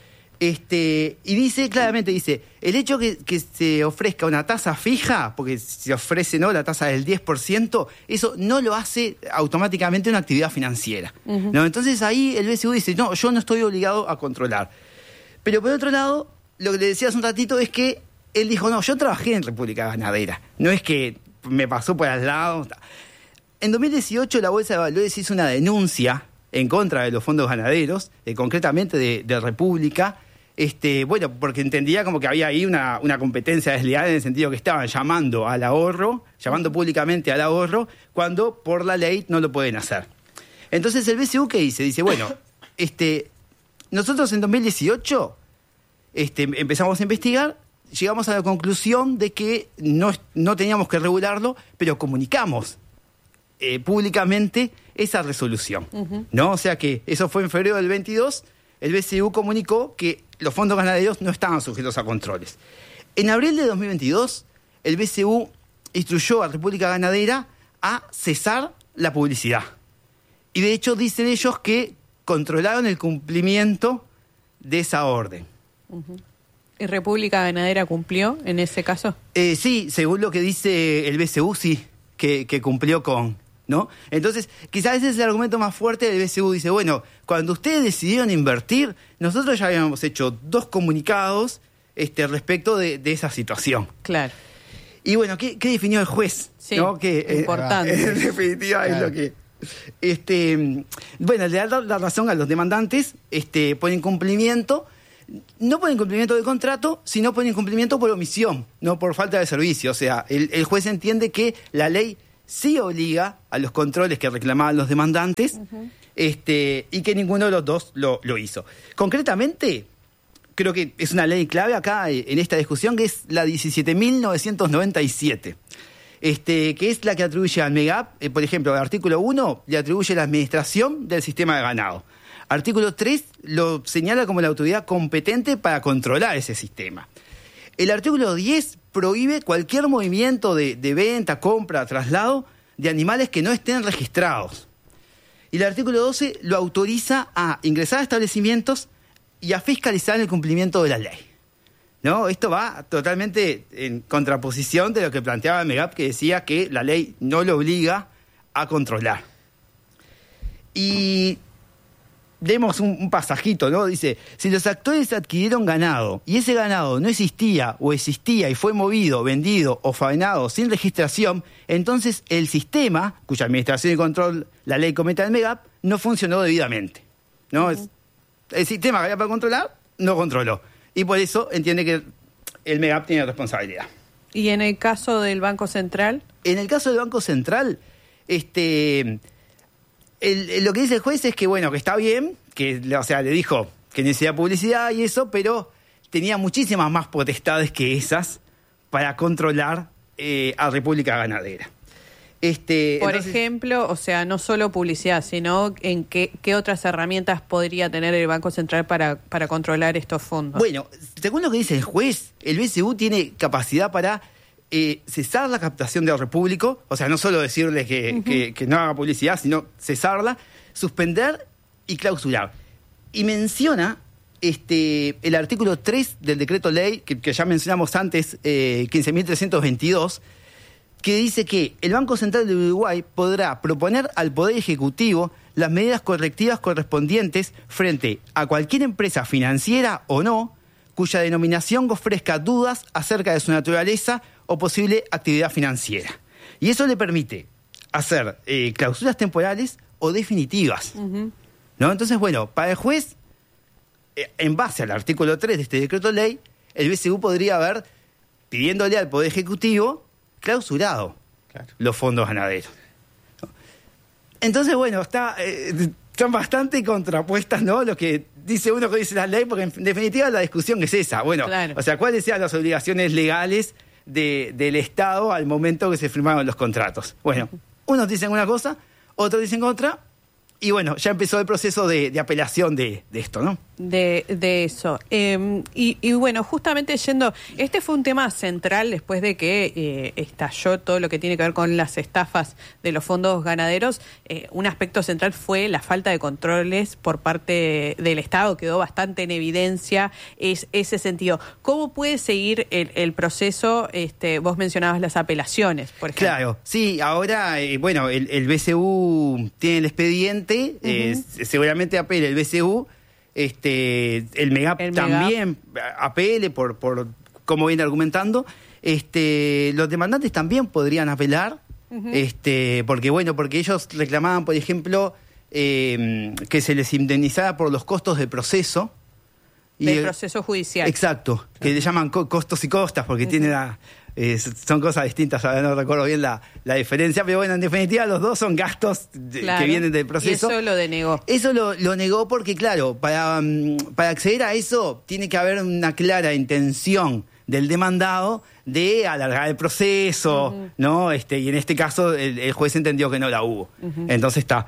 [SPEAKER 17] Este, y dice claramente, dice, el hecho que, que se ofrezca una tasa fija, porque se ofrece, ¿no?, la tasa del diez por ciento, eso no lo hace automáticamente una actividad financiera. Uh-huh. ¿No? Entonces ahí el B C U dice, no, yo no estoy obligado a controlar. Pero por otro lado, lo que le decía hace un ratito es que él dijo, no, yo trabajé en República Ganadera, no es que me pasó por al lado. En dos mil dieciocho la Bolsa de Valores hizo una denuncia en contra de los fondos ganaderos, eh, concretamente de, de República, Este, bueno, porque entendía como que había ahí una, una competencia desleal en el sentido que estaban llamando al ahorro, llamando públicamente al ahorro, cuando por la ley no lo pueden hacer. Entonces el B C U, ¿qué dice? Dice, bueno, este, nosotros en dos mil dieciocho este, empezamos a investigar, llegamos a la conclusión de que no, no teníamos que regularlo, pero comunicamos eh, públicamente esa resolución, uh-huh. ¿no? O sea que eso fue en febrero del veintidós, el B C U comunicó que los fondos ganaderos no estaban sujetos a controles. En abril de dos mil veintidós, el B C U instruyó a República Ganadera a cesar la publicidad. Y de hecho dicen ellos que controlaron el cumplimiento de esa orden.
[SPEAKER 7] Uh-huh. ¿Y República Ganadera cumplió en ese caso?
[SPEAKER 17] Eh, sí, según lo que dice el B C U, sí, que, que cumplió con... ¿no? Entonces, quizás ese es el argumento más fuerte del B C U. Dice, bueno, cuando ustedes decidieron invertir, nosotros ya habíamos hecho dos comunicados este, respecto de, de esa situación.
[SPEAKER 7] Claro.
[SPEAKER 17] Y bueno, ¿qué, qué definió el juez?
[SPEAKER 7] Sí,
[SPEAKER 17] ¿no? Que,
[SPEAKER 7] importante.
[SPEAKER 17] Eh, en definitiva claro. es lo que... Este, bueno, le da la razón a los demandantes este, por incumplimiento, no por incumplimiento del contrato, sino por incumplimiento por omisión, no por falta de servicio. O sea, el, el juez entiende que la ley sí obliga a los controles que reclamaban los demandantes uh-huh. este, y que ninguno de los dos lo, lo hizo. Concretamente, creo que es una ley clave acá en esta discusión, que es la diecisiete mil novecientos noventa y siete. Este, que es la que atribuye al MEGAP, eh, por ejemplo, el artículo uno le atribuye la administración del sistema de ganado. Artículo tres lo señala como la autoridad competente para controlar ese sistema. El artículo diez prohíbe cualquier movimiento de, de venta, compra, traslado de animales que no estén registrados. Y el artículo doce lo autoriza a ingresar a establecimientos y a fiscalizar el cumplimiento de la ley. ¿No? Esto va totalmente en contraposición de lo que planteaba el MEGAP, que decía que la ley no lo obliga a controlar. Y demos un, un pasajito, ¿no? Dice, si los actores adquirieron ganado y ese ganado no existía o existía y fue movido, vendido o faenado sin registración, entonces el sistema, cuya administración y control la ley cometa el MEGAP, no funcionó debidamente. ¿No? Uh-huh. El sistema que había para controlar, no controló. Y por eso entiende que el MEGAP tiene responsabilidad.
[SPEAKER 7] ¿Y en el caso del Banco Central?
[SPEAKER 17] En el caso del Banco Central, este, el, el, lo que dice el juez es que, bueno, que está bien, que o sea, le dijo que necesitaba publicidad y eso, pero tenía muchísimas más potestades que esas para controlar eh, a República Ganadera. Este,
[SPEAKER 7] Por
[SPEAKER 17] entonces,
[SPEAKER 7] ejemplo, o sea, no solo publicidad, sino en qué, qué otras herramientas podría tener el Banco Central para, para controlar estos fondos.
[SPEAKER 17] Bueno, según lo que dice el juez, el B C U tiene capacidad para eh, cesar la captación del Repúblico, o sea, no solo decirle que, uh-huh. que, que no haga publicidad, sino cesarla, suspender y clausurar. Y menciona este, el artículo tres del decreto ley, que, que ya mencionamos antes, eh, quince mil trescientos veintidós, que dice que el Banco Central de Uruguay podrá proponer al Poder Ejecutivo las medidas correctivas correspondientes frente a cualquier empresa financiera o no, cuya denominación ofrezca dudas acerca de su naturaleza o posible actividad financiera. Y eso le permite hacer eh, clausuras temporales o definitivas. Uh-huh. ¿No? Entonces, bueno, para el juez, eh, en base al artículo tres de este decreto ley, el B C U podría haber, pidiéndole al Poder Ejecutivo, clausurado claro. los fondos ganaderos. Entonces, bueno, está, eh, están bastante contrapuestas, ¿no? Lo que dice uno que dice la ley, porque en definitiva la discusión es esa. Bueno, claro. o sea, ¿cuáles sean las obligaciones legales de, del Estado al momento que se firmaron los contratos? Bueno, unos dicen una cosa, otros dicen otra, y bueno, ya empezó el proceso de, de apelación de, de esto, ¿no?
[SPEAKER 7] De, de eso. Eh, y, y bueno, justamente yendo, este fue un tema central después de que eh, estalló todo lo que tiene que ver con las estafas de los fondos ganaderos. Eh, un aspecto central fue la falta de controles por parte del Estado, quedó bastante en evidencia es, ese sentido. ¿Cómo puede seguir el, el proceso? Este, vos mencionabas las apelaciones, por ejemplo.
[SPEAKER 17] Claro, sí, ahora, eh, bueno, el, el B C U tiene el expediente, uh-huh. eh, seguramente apela el B C U. Este, el MEGAP, el MEGAP también apele por, por cómo viene argumentando. Este, los demandantes también podrían apelar, uh-huh. este, porque bueno, porque ellos reclamaban, por ejemplo, eh, que se les indemnizara por los costos del proceso.
[SPEAKER 7] Del y, proceso judicial.
[SPEAKER 17] Exacto, claro. que le llaman co- costos y costas, porque uh-huh. tiene la, eh, son cosas distintas, no recuerdo bien la, la diferencia, pero bueno, en definitiva los dos son gastos de, claro. que vienen del proceso.
[SPEAKER 7] Y eso lo denegó.
[SPEAKER 17] Eso lo, lo negó porque, claro, para, para acceder a eso tiene que haber una clara intención del demandado de alargar el proceso, uh-huh. ¿no? Este, y en este caso el, el juez entendió que no la hubo. Uh-huh. Entonces está.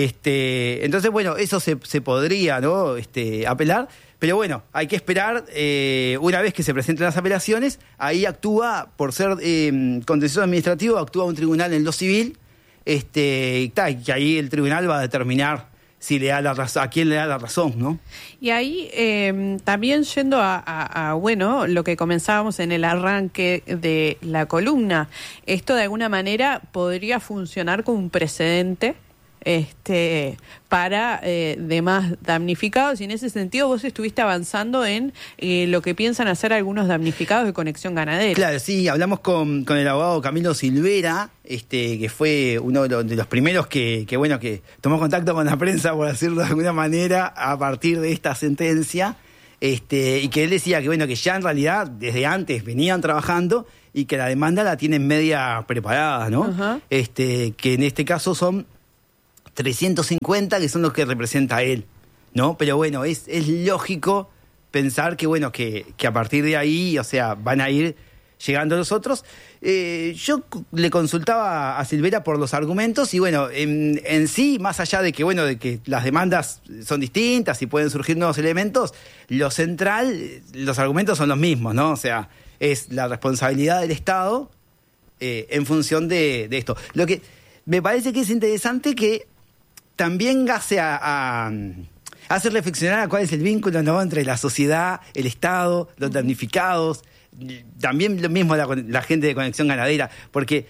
[SPEAKER 17] Este, entonces, bueno, eso se, se podría, ¿no? Este, apelar. Pero bueno, hay que esperar, eh, una vez que se presenten las apelaciones, ahí actúa, por ser eh, contencioso administrativo, actúa un tribunal en lo civil, este, y, ta, y que ahí el tribunal va a determinar si le da la razón, a quién le da la razón, ¿no?
[SPEAKER 7] Y ahí eh, también yendo a, a, a, bueno, lo que comenzábamos en el arranque de la columna, esto de alguna manera podría funcionar como un precedente este, para eh, demás damnificados, y en ese sentido vos estuviste avanzando en eh, lo que piensan hacer algunos damnificados de Conexión Ganadera.
[SPEAKER 17] Claro, sí, hablamos con, con el abogado Camilo Silvera, este, que fue uno de los, de los primeros que, que, bueno, que tomó contacto con la prensa, por decirlo de alguna manera, a partir de esta sentencia, este, y que él decía que, bueno, que ya en realidad desde antes venían trabajando y que la demanda la tienen media preparada, ¿no? Uh-huh. Este, que en este caso son trescientos cincuenta, que son los que representa él, ¿no? Pero bueno, es, es lógico pensar que, bueno, que, que a partir de ahí, o sea, van a ir llegando los otros. Eh, yo le consultaba a Silvera por los argumentos y, bueno, en, en sí, más allá de que, bueno, de que las demandas son distintas y pueden surgir nuevos elementos, lo central, los argumentos son los mismos, ¿no? O sea, es la responsabilidad del Estado eh, en función de, de esto. Lo que me parece que es interesante que también hace a, a hace reflexionar a cuál es el vínculo, ¿no?, entre la sociedad, el Estado, los damnificados, también lo mismo la, la gente de Conexión Ganadera, porque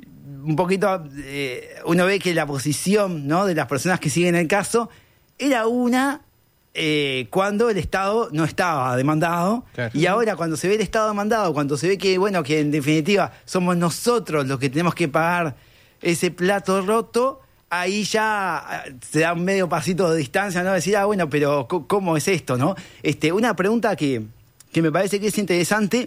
[SPEAKER 17] un poquito eh, uno ve que la posición, ¿no?, de las personas que siguen el caso era una eh, cuando el Estado no estaba demandado, claro. Y ahora cuando se ve el Estado demandado, cuando se ve que, bueno, que en definitiva somos nosotros los que tenemos que pagar ese plato roto, ahí ya se da un medio pasito de distancia, ¿no? Decir, ah, bueno, pero ¿cómo es esto, no? Este, una pregunta que, que me parece que es interesante,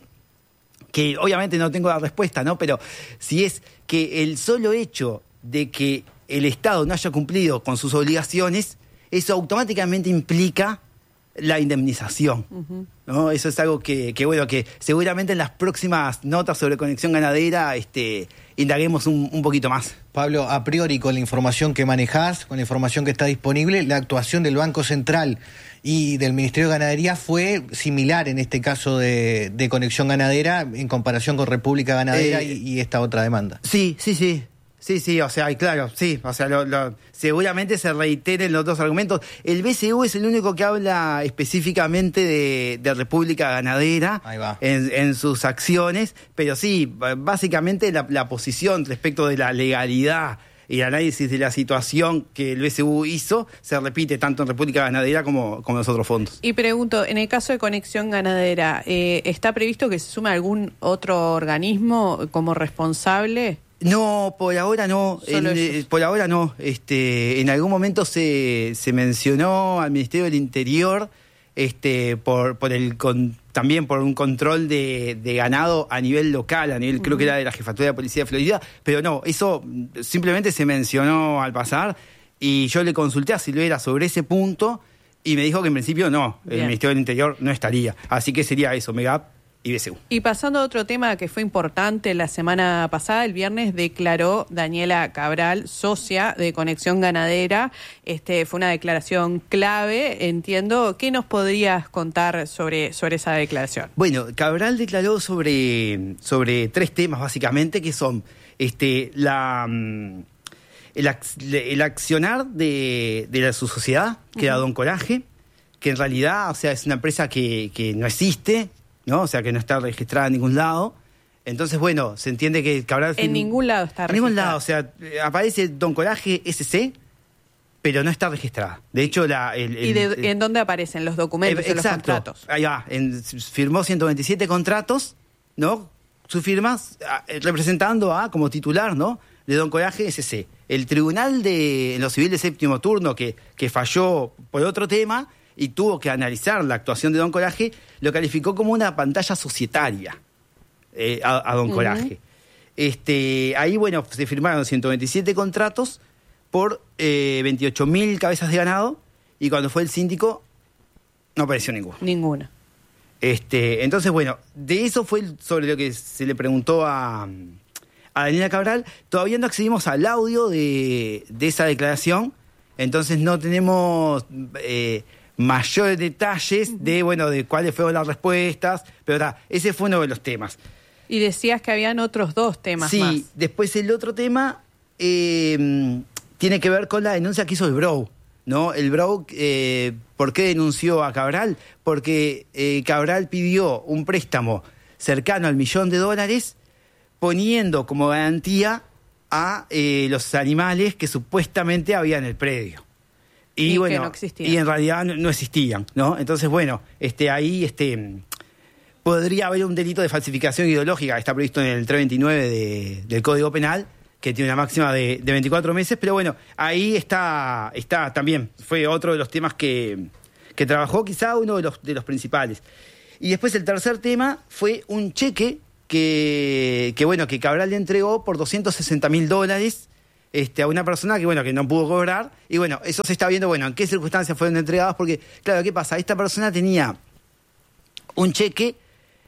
[SPEAKER 17] que obviamente no tengo la respuesta, ¿no? Pero si es que el solo hecho de que el Estado no haya cumplido con sus obligaciones, eso automáticamente implica la indemnización, uh-huh. ¿no? Eso es algo que, que, bueno, que seguramente en las próximas notas sobre Conexión Ganadera este, indaguemos un, un poquito más.
[SPEAKER 9] Pablo, a priori, con la información que manejás, con la información que está disponible, la actuación del Banco Central y del Ministerio de Ganadería fue similar en este caso de, de Conexión Ganadera en comparación con República Ganadera eh, y, y esta otra demanda.
[SPEAKER 17] Sí, sí, sí. Sí, sí, o sea, y claro, sí, o sea, lo, lo, seguramente se reiteren los dos argumentos. El B C U es el único que habla específicamente de, de República Ganadera en, en sus acciones, pero sí, básicamente la, la posición respecto de la legalidad y el análisis de la situación que el B C U hizo se repite tanto en República Ganadera como, como en los otros fondos.
[SPEAKER 7] Y pregunto, en el caso de Conexión Ganadera, eh, ¿está previsto que se sume algún otro organismo como responsable?
[SPEAKER 17] No, por ahora no. En, eh, por ahora no. Este, en algún momento se, se mencionó al Ministerio del Interior, este, por, por el con, también por un control de, de ganado a nivel local, a nivel, uh-huh. creo que era de la Jefatura de Policía de Florida, pero no, eso simplemente se mencionó al pasar y yo le consulté a Silvera sobre ese punto y me dijo que en principio no, el Bien. Ministerio del Interior no estaría. Así que sería eso, MEGAP y B C U.
[SPEAKER 7] Y pasando a otro tema que fue importante la semana pasada, el viernes declaró Daniela Cabral, socia de Conexión Ganadera. Este, fue una declaración clave, entiendo. ¿Qué nos podrías contar sobre, sobre esa declaración?
[SPEAKER 17] Bueno, Cabral declaró sobre, sobre tres temas básicamente, que son este, la, el, el accionar de, de la, su sociedad, que era uh-huh. Don Coraje, que en realidad, o sea, es una empresa que, que no existe, ¿no? O sea, que no está registrada en ningún lado. Entonces, bueno, se entiende que Cabral...
[SPEAKER 7] En ningún lado está registrada.
[SPEAKER 17] En ningún lado, o sea, aparece Don Coraje S C, pero no está registrada. De hecho, la... El, el,
[SPEAKER 7] ¿Y de, el, en dónde aparecen los documentos, eh, en los contratos?
[SPEAKER 17] Ahí va, en, firmó ciento veintisiete contratos, ¿no? Su firma representando a, como titular, ¿no?, de Don Coraje S C. El tribunal de en lo civil de séptimo turno, que, que falló por otro tema y tuvo que analizar la actuación de Don Coraje, lo calificó como una pantalla societaria eh, a, a Don uh-huh. Coraje. Este, ahí, bueno, se firmaron ciento veintisiete contratos por eh, veintiocho mil cabezas de ganado, y cuando fue el síndico no apareció ninguno.
[SPEAKER 7] Ninguna.
[SPEAKER 17] Este, entonces, bueno, de eso fue sobre lo que se le preguntó a, a Daniela Cabral. Todavía no accedimos al audio de, de esa declaración, entonces no tenemos... Eh, mayores detalles de, bueno, de cuáles fueron las respuestas, pero ta, ese fue uno de los temas.
[SPEAKER 7] Y decías que habían otros dos temas
[SPEAKER 17] sí,
[SPEAKER 7] más.
[SPEAKER 17] Sí, después el otro tema eh, tiene que ver con la denuncia que hizo el Brou, ¿no? El Brou, eh, ¿por qué denunció a Cabral? Porque eh, Cabral pidió un préstamo cercano al millón de dólares, poniendo como garantía a eh, los animales que supuestamente había en el predio. Y,
[SPEAKER 7] y
[SPEAKER 17] bueno,
[SPEAKER 7] que no existían.
[SPEAKER 17] y en realidad no, no existían, ¿no? Entonces, bueno, este, ahí este, podría haber un delito de falsificación ideológica que está previsto en el trescientos veintinueve de, del Código Penal, que tiene una máxima de, de veinticuatro meses, pero bueno, ahí está, está también, fue otro de los temas que, que trabajó, quizá uno de los, de los principales. Y después el tercer tema fue un cheque que, que bueno, que Cabral le entregó por doscientos sesenta mil dólares este, a una persona que, bueno, que no pudo cobrar, y bueno, eso se está viendo, bueno, en qué circunstancias fueron entregados, porque, claro, ¿qué pasa? Esta persona tenía un cheque,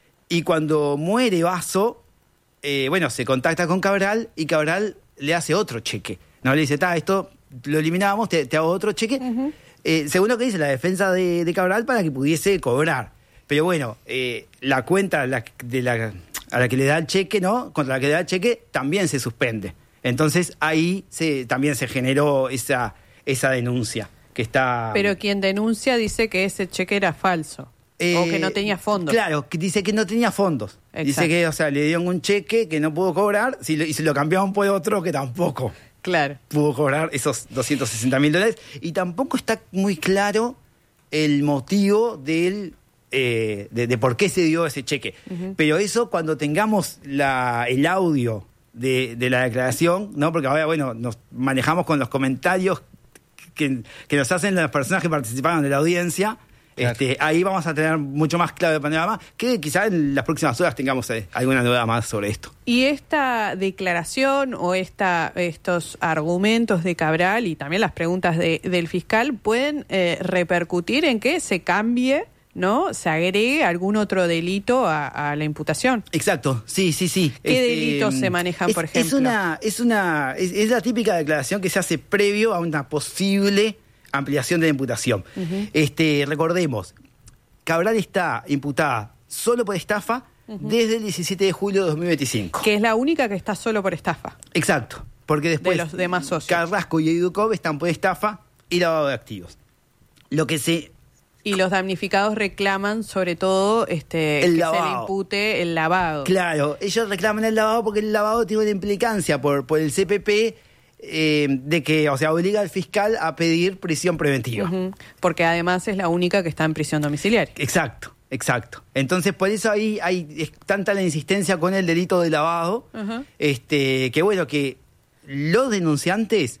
[SPEAKER 17] y cuando muere Basso, Eh, bueno, se contacta con Cabral y Cabral le hace otro cheque. No le dice, está, esto lo eliminábamos, te, te hago otro cheque. Uh-huh. Eh, según lo que dice la defensa de, de Cabral, para que pudiese cobrar. Pero bueno, eh, la cuenta la, de la, a la que le da el cheque, ¿no? Contra la que le da el cheque, también se suspende. Entonces ahí se, también se generó esa, esa denuncia que está.
[SPEAKER 7] Pero quien denuncia dice que ese cheque era falso. Eh, o que no tenía fondos.
[SPEAKER 17] Claro, que dice que no tenía fondos. Exacto. Dice que, o sea, le dieron un cheque que no pudo cobrar si lo, y se lo cambiaron por otro que tampoco
[SPEAKER 7] claro.
[SPEAKER 17] pudo cobrar esos doscientos sesenta mil dólares. Y tampoco está muy claro el motivo del, eh, de, de por qué se dio ese cheque. Uh-huh. Pero eso, cuando tengamos la, el audio de, de la declaración, ¿no? Porque ahora, bueno, nos manejamos con los comentarios que, que nos hacen las personas que participaron de la audiencia. Claro. Este, ahí vamos a tener mucho más claro el panorama, que quizá en las próximas horas tengamos eh, alguna novedad más sobre esto.
[SPEAKER 7] Y esta declaración o esta, estos argumentos de Cabral y también las preguntas de, del fiscal pueden eh, repercutir en que se cambie, ¿no? Se agregue algún otro delito a, a la imputación.
[SPEAKER 17] Exacto, sí, sí, sí.
[SPEAKER 7] ¿Qué
[SPEAKER 17] este,
[SPEAKER 7] delitos se manejan,
[SPEAKER 17] es,
[SPEAKER 7] por ejemplo?
[SPEAKER 17] Es una, es una, es, es la típica declaración que se hace previo a una posible ampliación de la imputación. Uh-huh. Este, recordemos, Cabral está imputada solo por estafa uh-huh. desde el diecisiete de julio de dos mil veinticinco.
[SPEAKER 7] Que es la única que está solo por estafa.
[SPEAKER 17] Exacto, porque después
[SPEAKER 7] de los demás socios.
[SPEAKER 17] Carrasco y Edukov están por estafa y lavado de activos. Lo que se...
[SPEAKER 7] Y los damnificados reclaman sobre todo este,
[SPEAKER 17] el
[SPEAKER 7] que
[SPEAKER 17] lavado.
[SPEAKER 7] se le impute el lavado.
[SPEAKER 17] Claro, ellos reclaman el lavado porque el lavado tiene una implicancia por, por el C P P, Eh, de que, o sea, obliga al fiscal a pedir prisión preventiva.
[SPEAKER 7] Uh-huh. Porque además es la única que está en prisión domiciliaria.
[SPEAKER 17] Exacto, exacto. Entonces, por eso ahí hay es tanta la insistencia con el delito de lavado, uh-huh. este, que bueno, que los denunciantes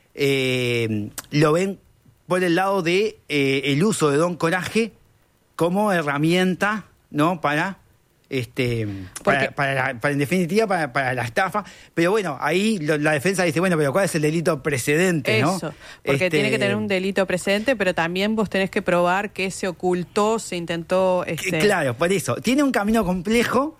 [SPEAKER 17] eh, lo ven por el lado de eh, el uso de Don Coraje como herramienta, ¿no? Para... Este, para, para, la, para en definitiva para, para la estafa, pero bueno, ahí lo, la defensa dice, bueno, pero ¿cuál es el delito precedente?
[SPEAKER 7] Eso,
[SPEAKER 17] ¿no?
[SPEAKER 7] porque
[SPEAKER 17] este,
[SPEAKER 7] tiene que tener un delito precedente, pero también vos tenés que probar que se ocultó, se intentó... Este...
[SPEAKER 17] Claro, por eso, tiene un camino complejo,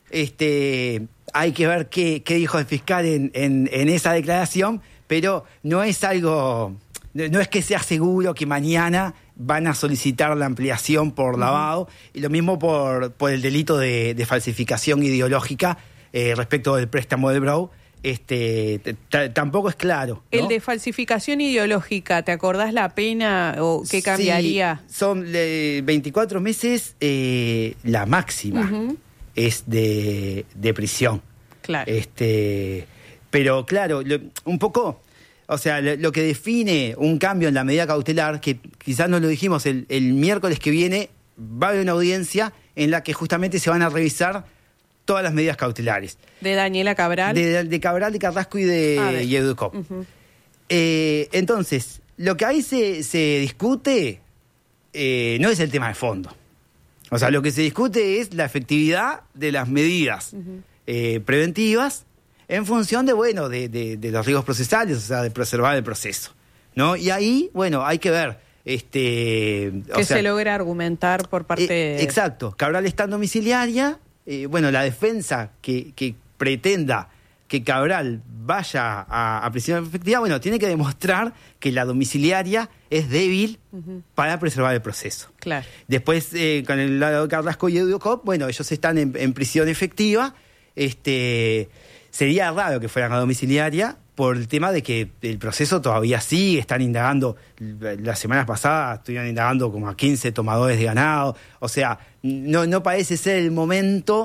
[SPEAKER 17] este, hay que ver qué, qué dijo el fiscal en, en, en esa declaración, pero no es algo, no es que sea seguro que mañana van a solicitar la ampliación por lavado, uh-huh. y lo mismo por, por el delito de, de falsificación ideológica eh, respecto del préstamo de Brau. Este, t- t- tampoco es claro, ¿no?
[SPEAKER 7] El de falsificación ideológica, ¿te acordás la pena o qué cambiaría?
[SPEAKER 17] Sí, son eh, veinticuatro meses, eh, la máxima uh-huh. es de, de prisión.
[SPEAKER 7] Claro.
[SPEAKER 17] Este, pero claro, lo, un poco... O sea, lo, lo que define un cambio en la medida cautelar, que quizás no lo dijimos, el, el miércoles que viene va a haber una audiencia en la que justamente se van a revisar todas las medidas cautelares.
[SPEAKER 7] ¿De Daniela Cabral?
[SPEAKER 17] De, de Cabral, de Carrasco y de y Edukov. Uh-huh. Eh, entonces, lo que ahí se, se discute eh, no es el tema de fondo. O sea, lo que se discute es la efectividad de las medidas uh-huh. eh, preventivas en función de, bueno, de, de, de los riesgos procesales, o sea, de preservar el proceso, ¿no? Y ahí, bueno, hay que ver... este
[SPEAKER 7] que
[SPEAKER 17] o sea,
[SPEAKER 7] se logra argumentar por parte...
[SPEAKER 17] Eh,
[SPEAKER 7] de...
[SPEAKER 17] Exacto. Cabral está en domiciliaria, eh, bueno, la defensa que, que pretenda que Cabral vaya a, a prisión efectiva, bueno, tiene que demostrar que la domiciliaria es débil uh-huh. para preservar el proceso.
[SPEAKER 7] Claro.
[SPEAKER 17] Después, eh, con el lado de Carrasco y Edukov, bueno, ellos están en, en prisión efectiva, este... Sería raro que fueran a domiciliaria por el tema de que el proceso todavía sigue, están indagando, las semanas pasadas estuvieron indagando como a quince tomadores de ganado, o sea, no, no parece ser el momento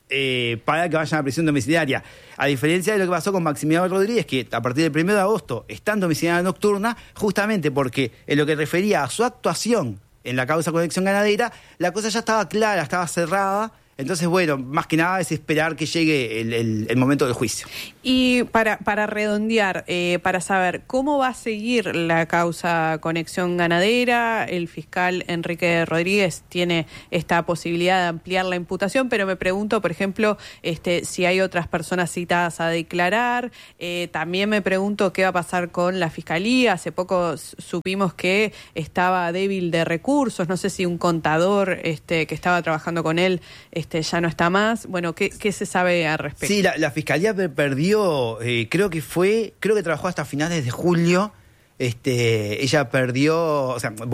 [SPEAKER 17] eh, para que vayan a prisión domiciliaria. A diferencia de lo que pasó con Maximiliano Rodríguez, que a partir del primero de agosto está en domiciliaria nocturna, justamente porque en lo que refería a su actuación en la causa Conexión Ganadera, la cosa ya estaba clara, estaba cerrada. Entonces, bueno, más que nada es esperar que llegue el, el, el momento del juicio.
[SPEAKER 7] Y para, para redondear, eh, para saber cómo va a seguir la causa Conexión Ganadera, el fiscal Enrique Rodríguez tiene esta posibilidad de ampliar la imputación, pero me pregunto, por ejemplo, este, si hay otras personas citadas a declarar. Eh, también me pregunto qué va a pasar con la fiscalía. Hace poco supimos que estaba débil de recursos. No sé si un contador este, que estaba trabajando con él Este, ya no está más. Bueno, ¿qué, qué se sabe al respecto?
[SPEAKER 17] Sí, la, la Fiscalía perdió, eh, creo que fue, creo que trabajó hasta finales de julio. Este, ella perdió, o sea,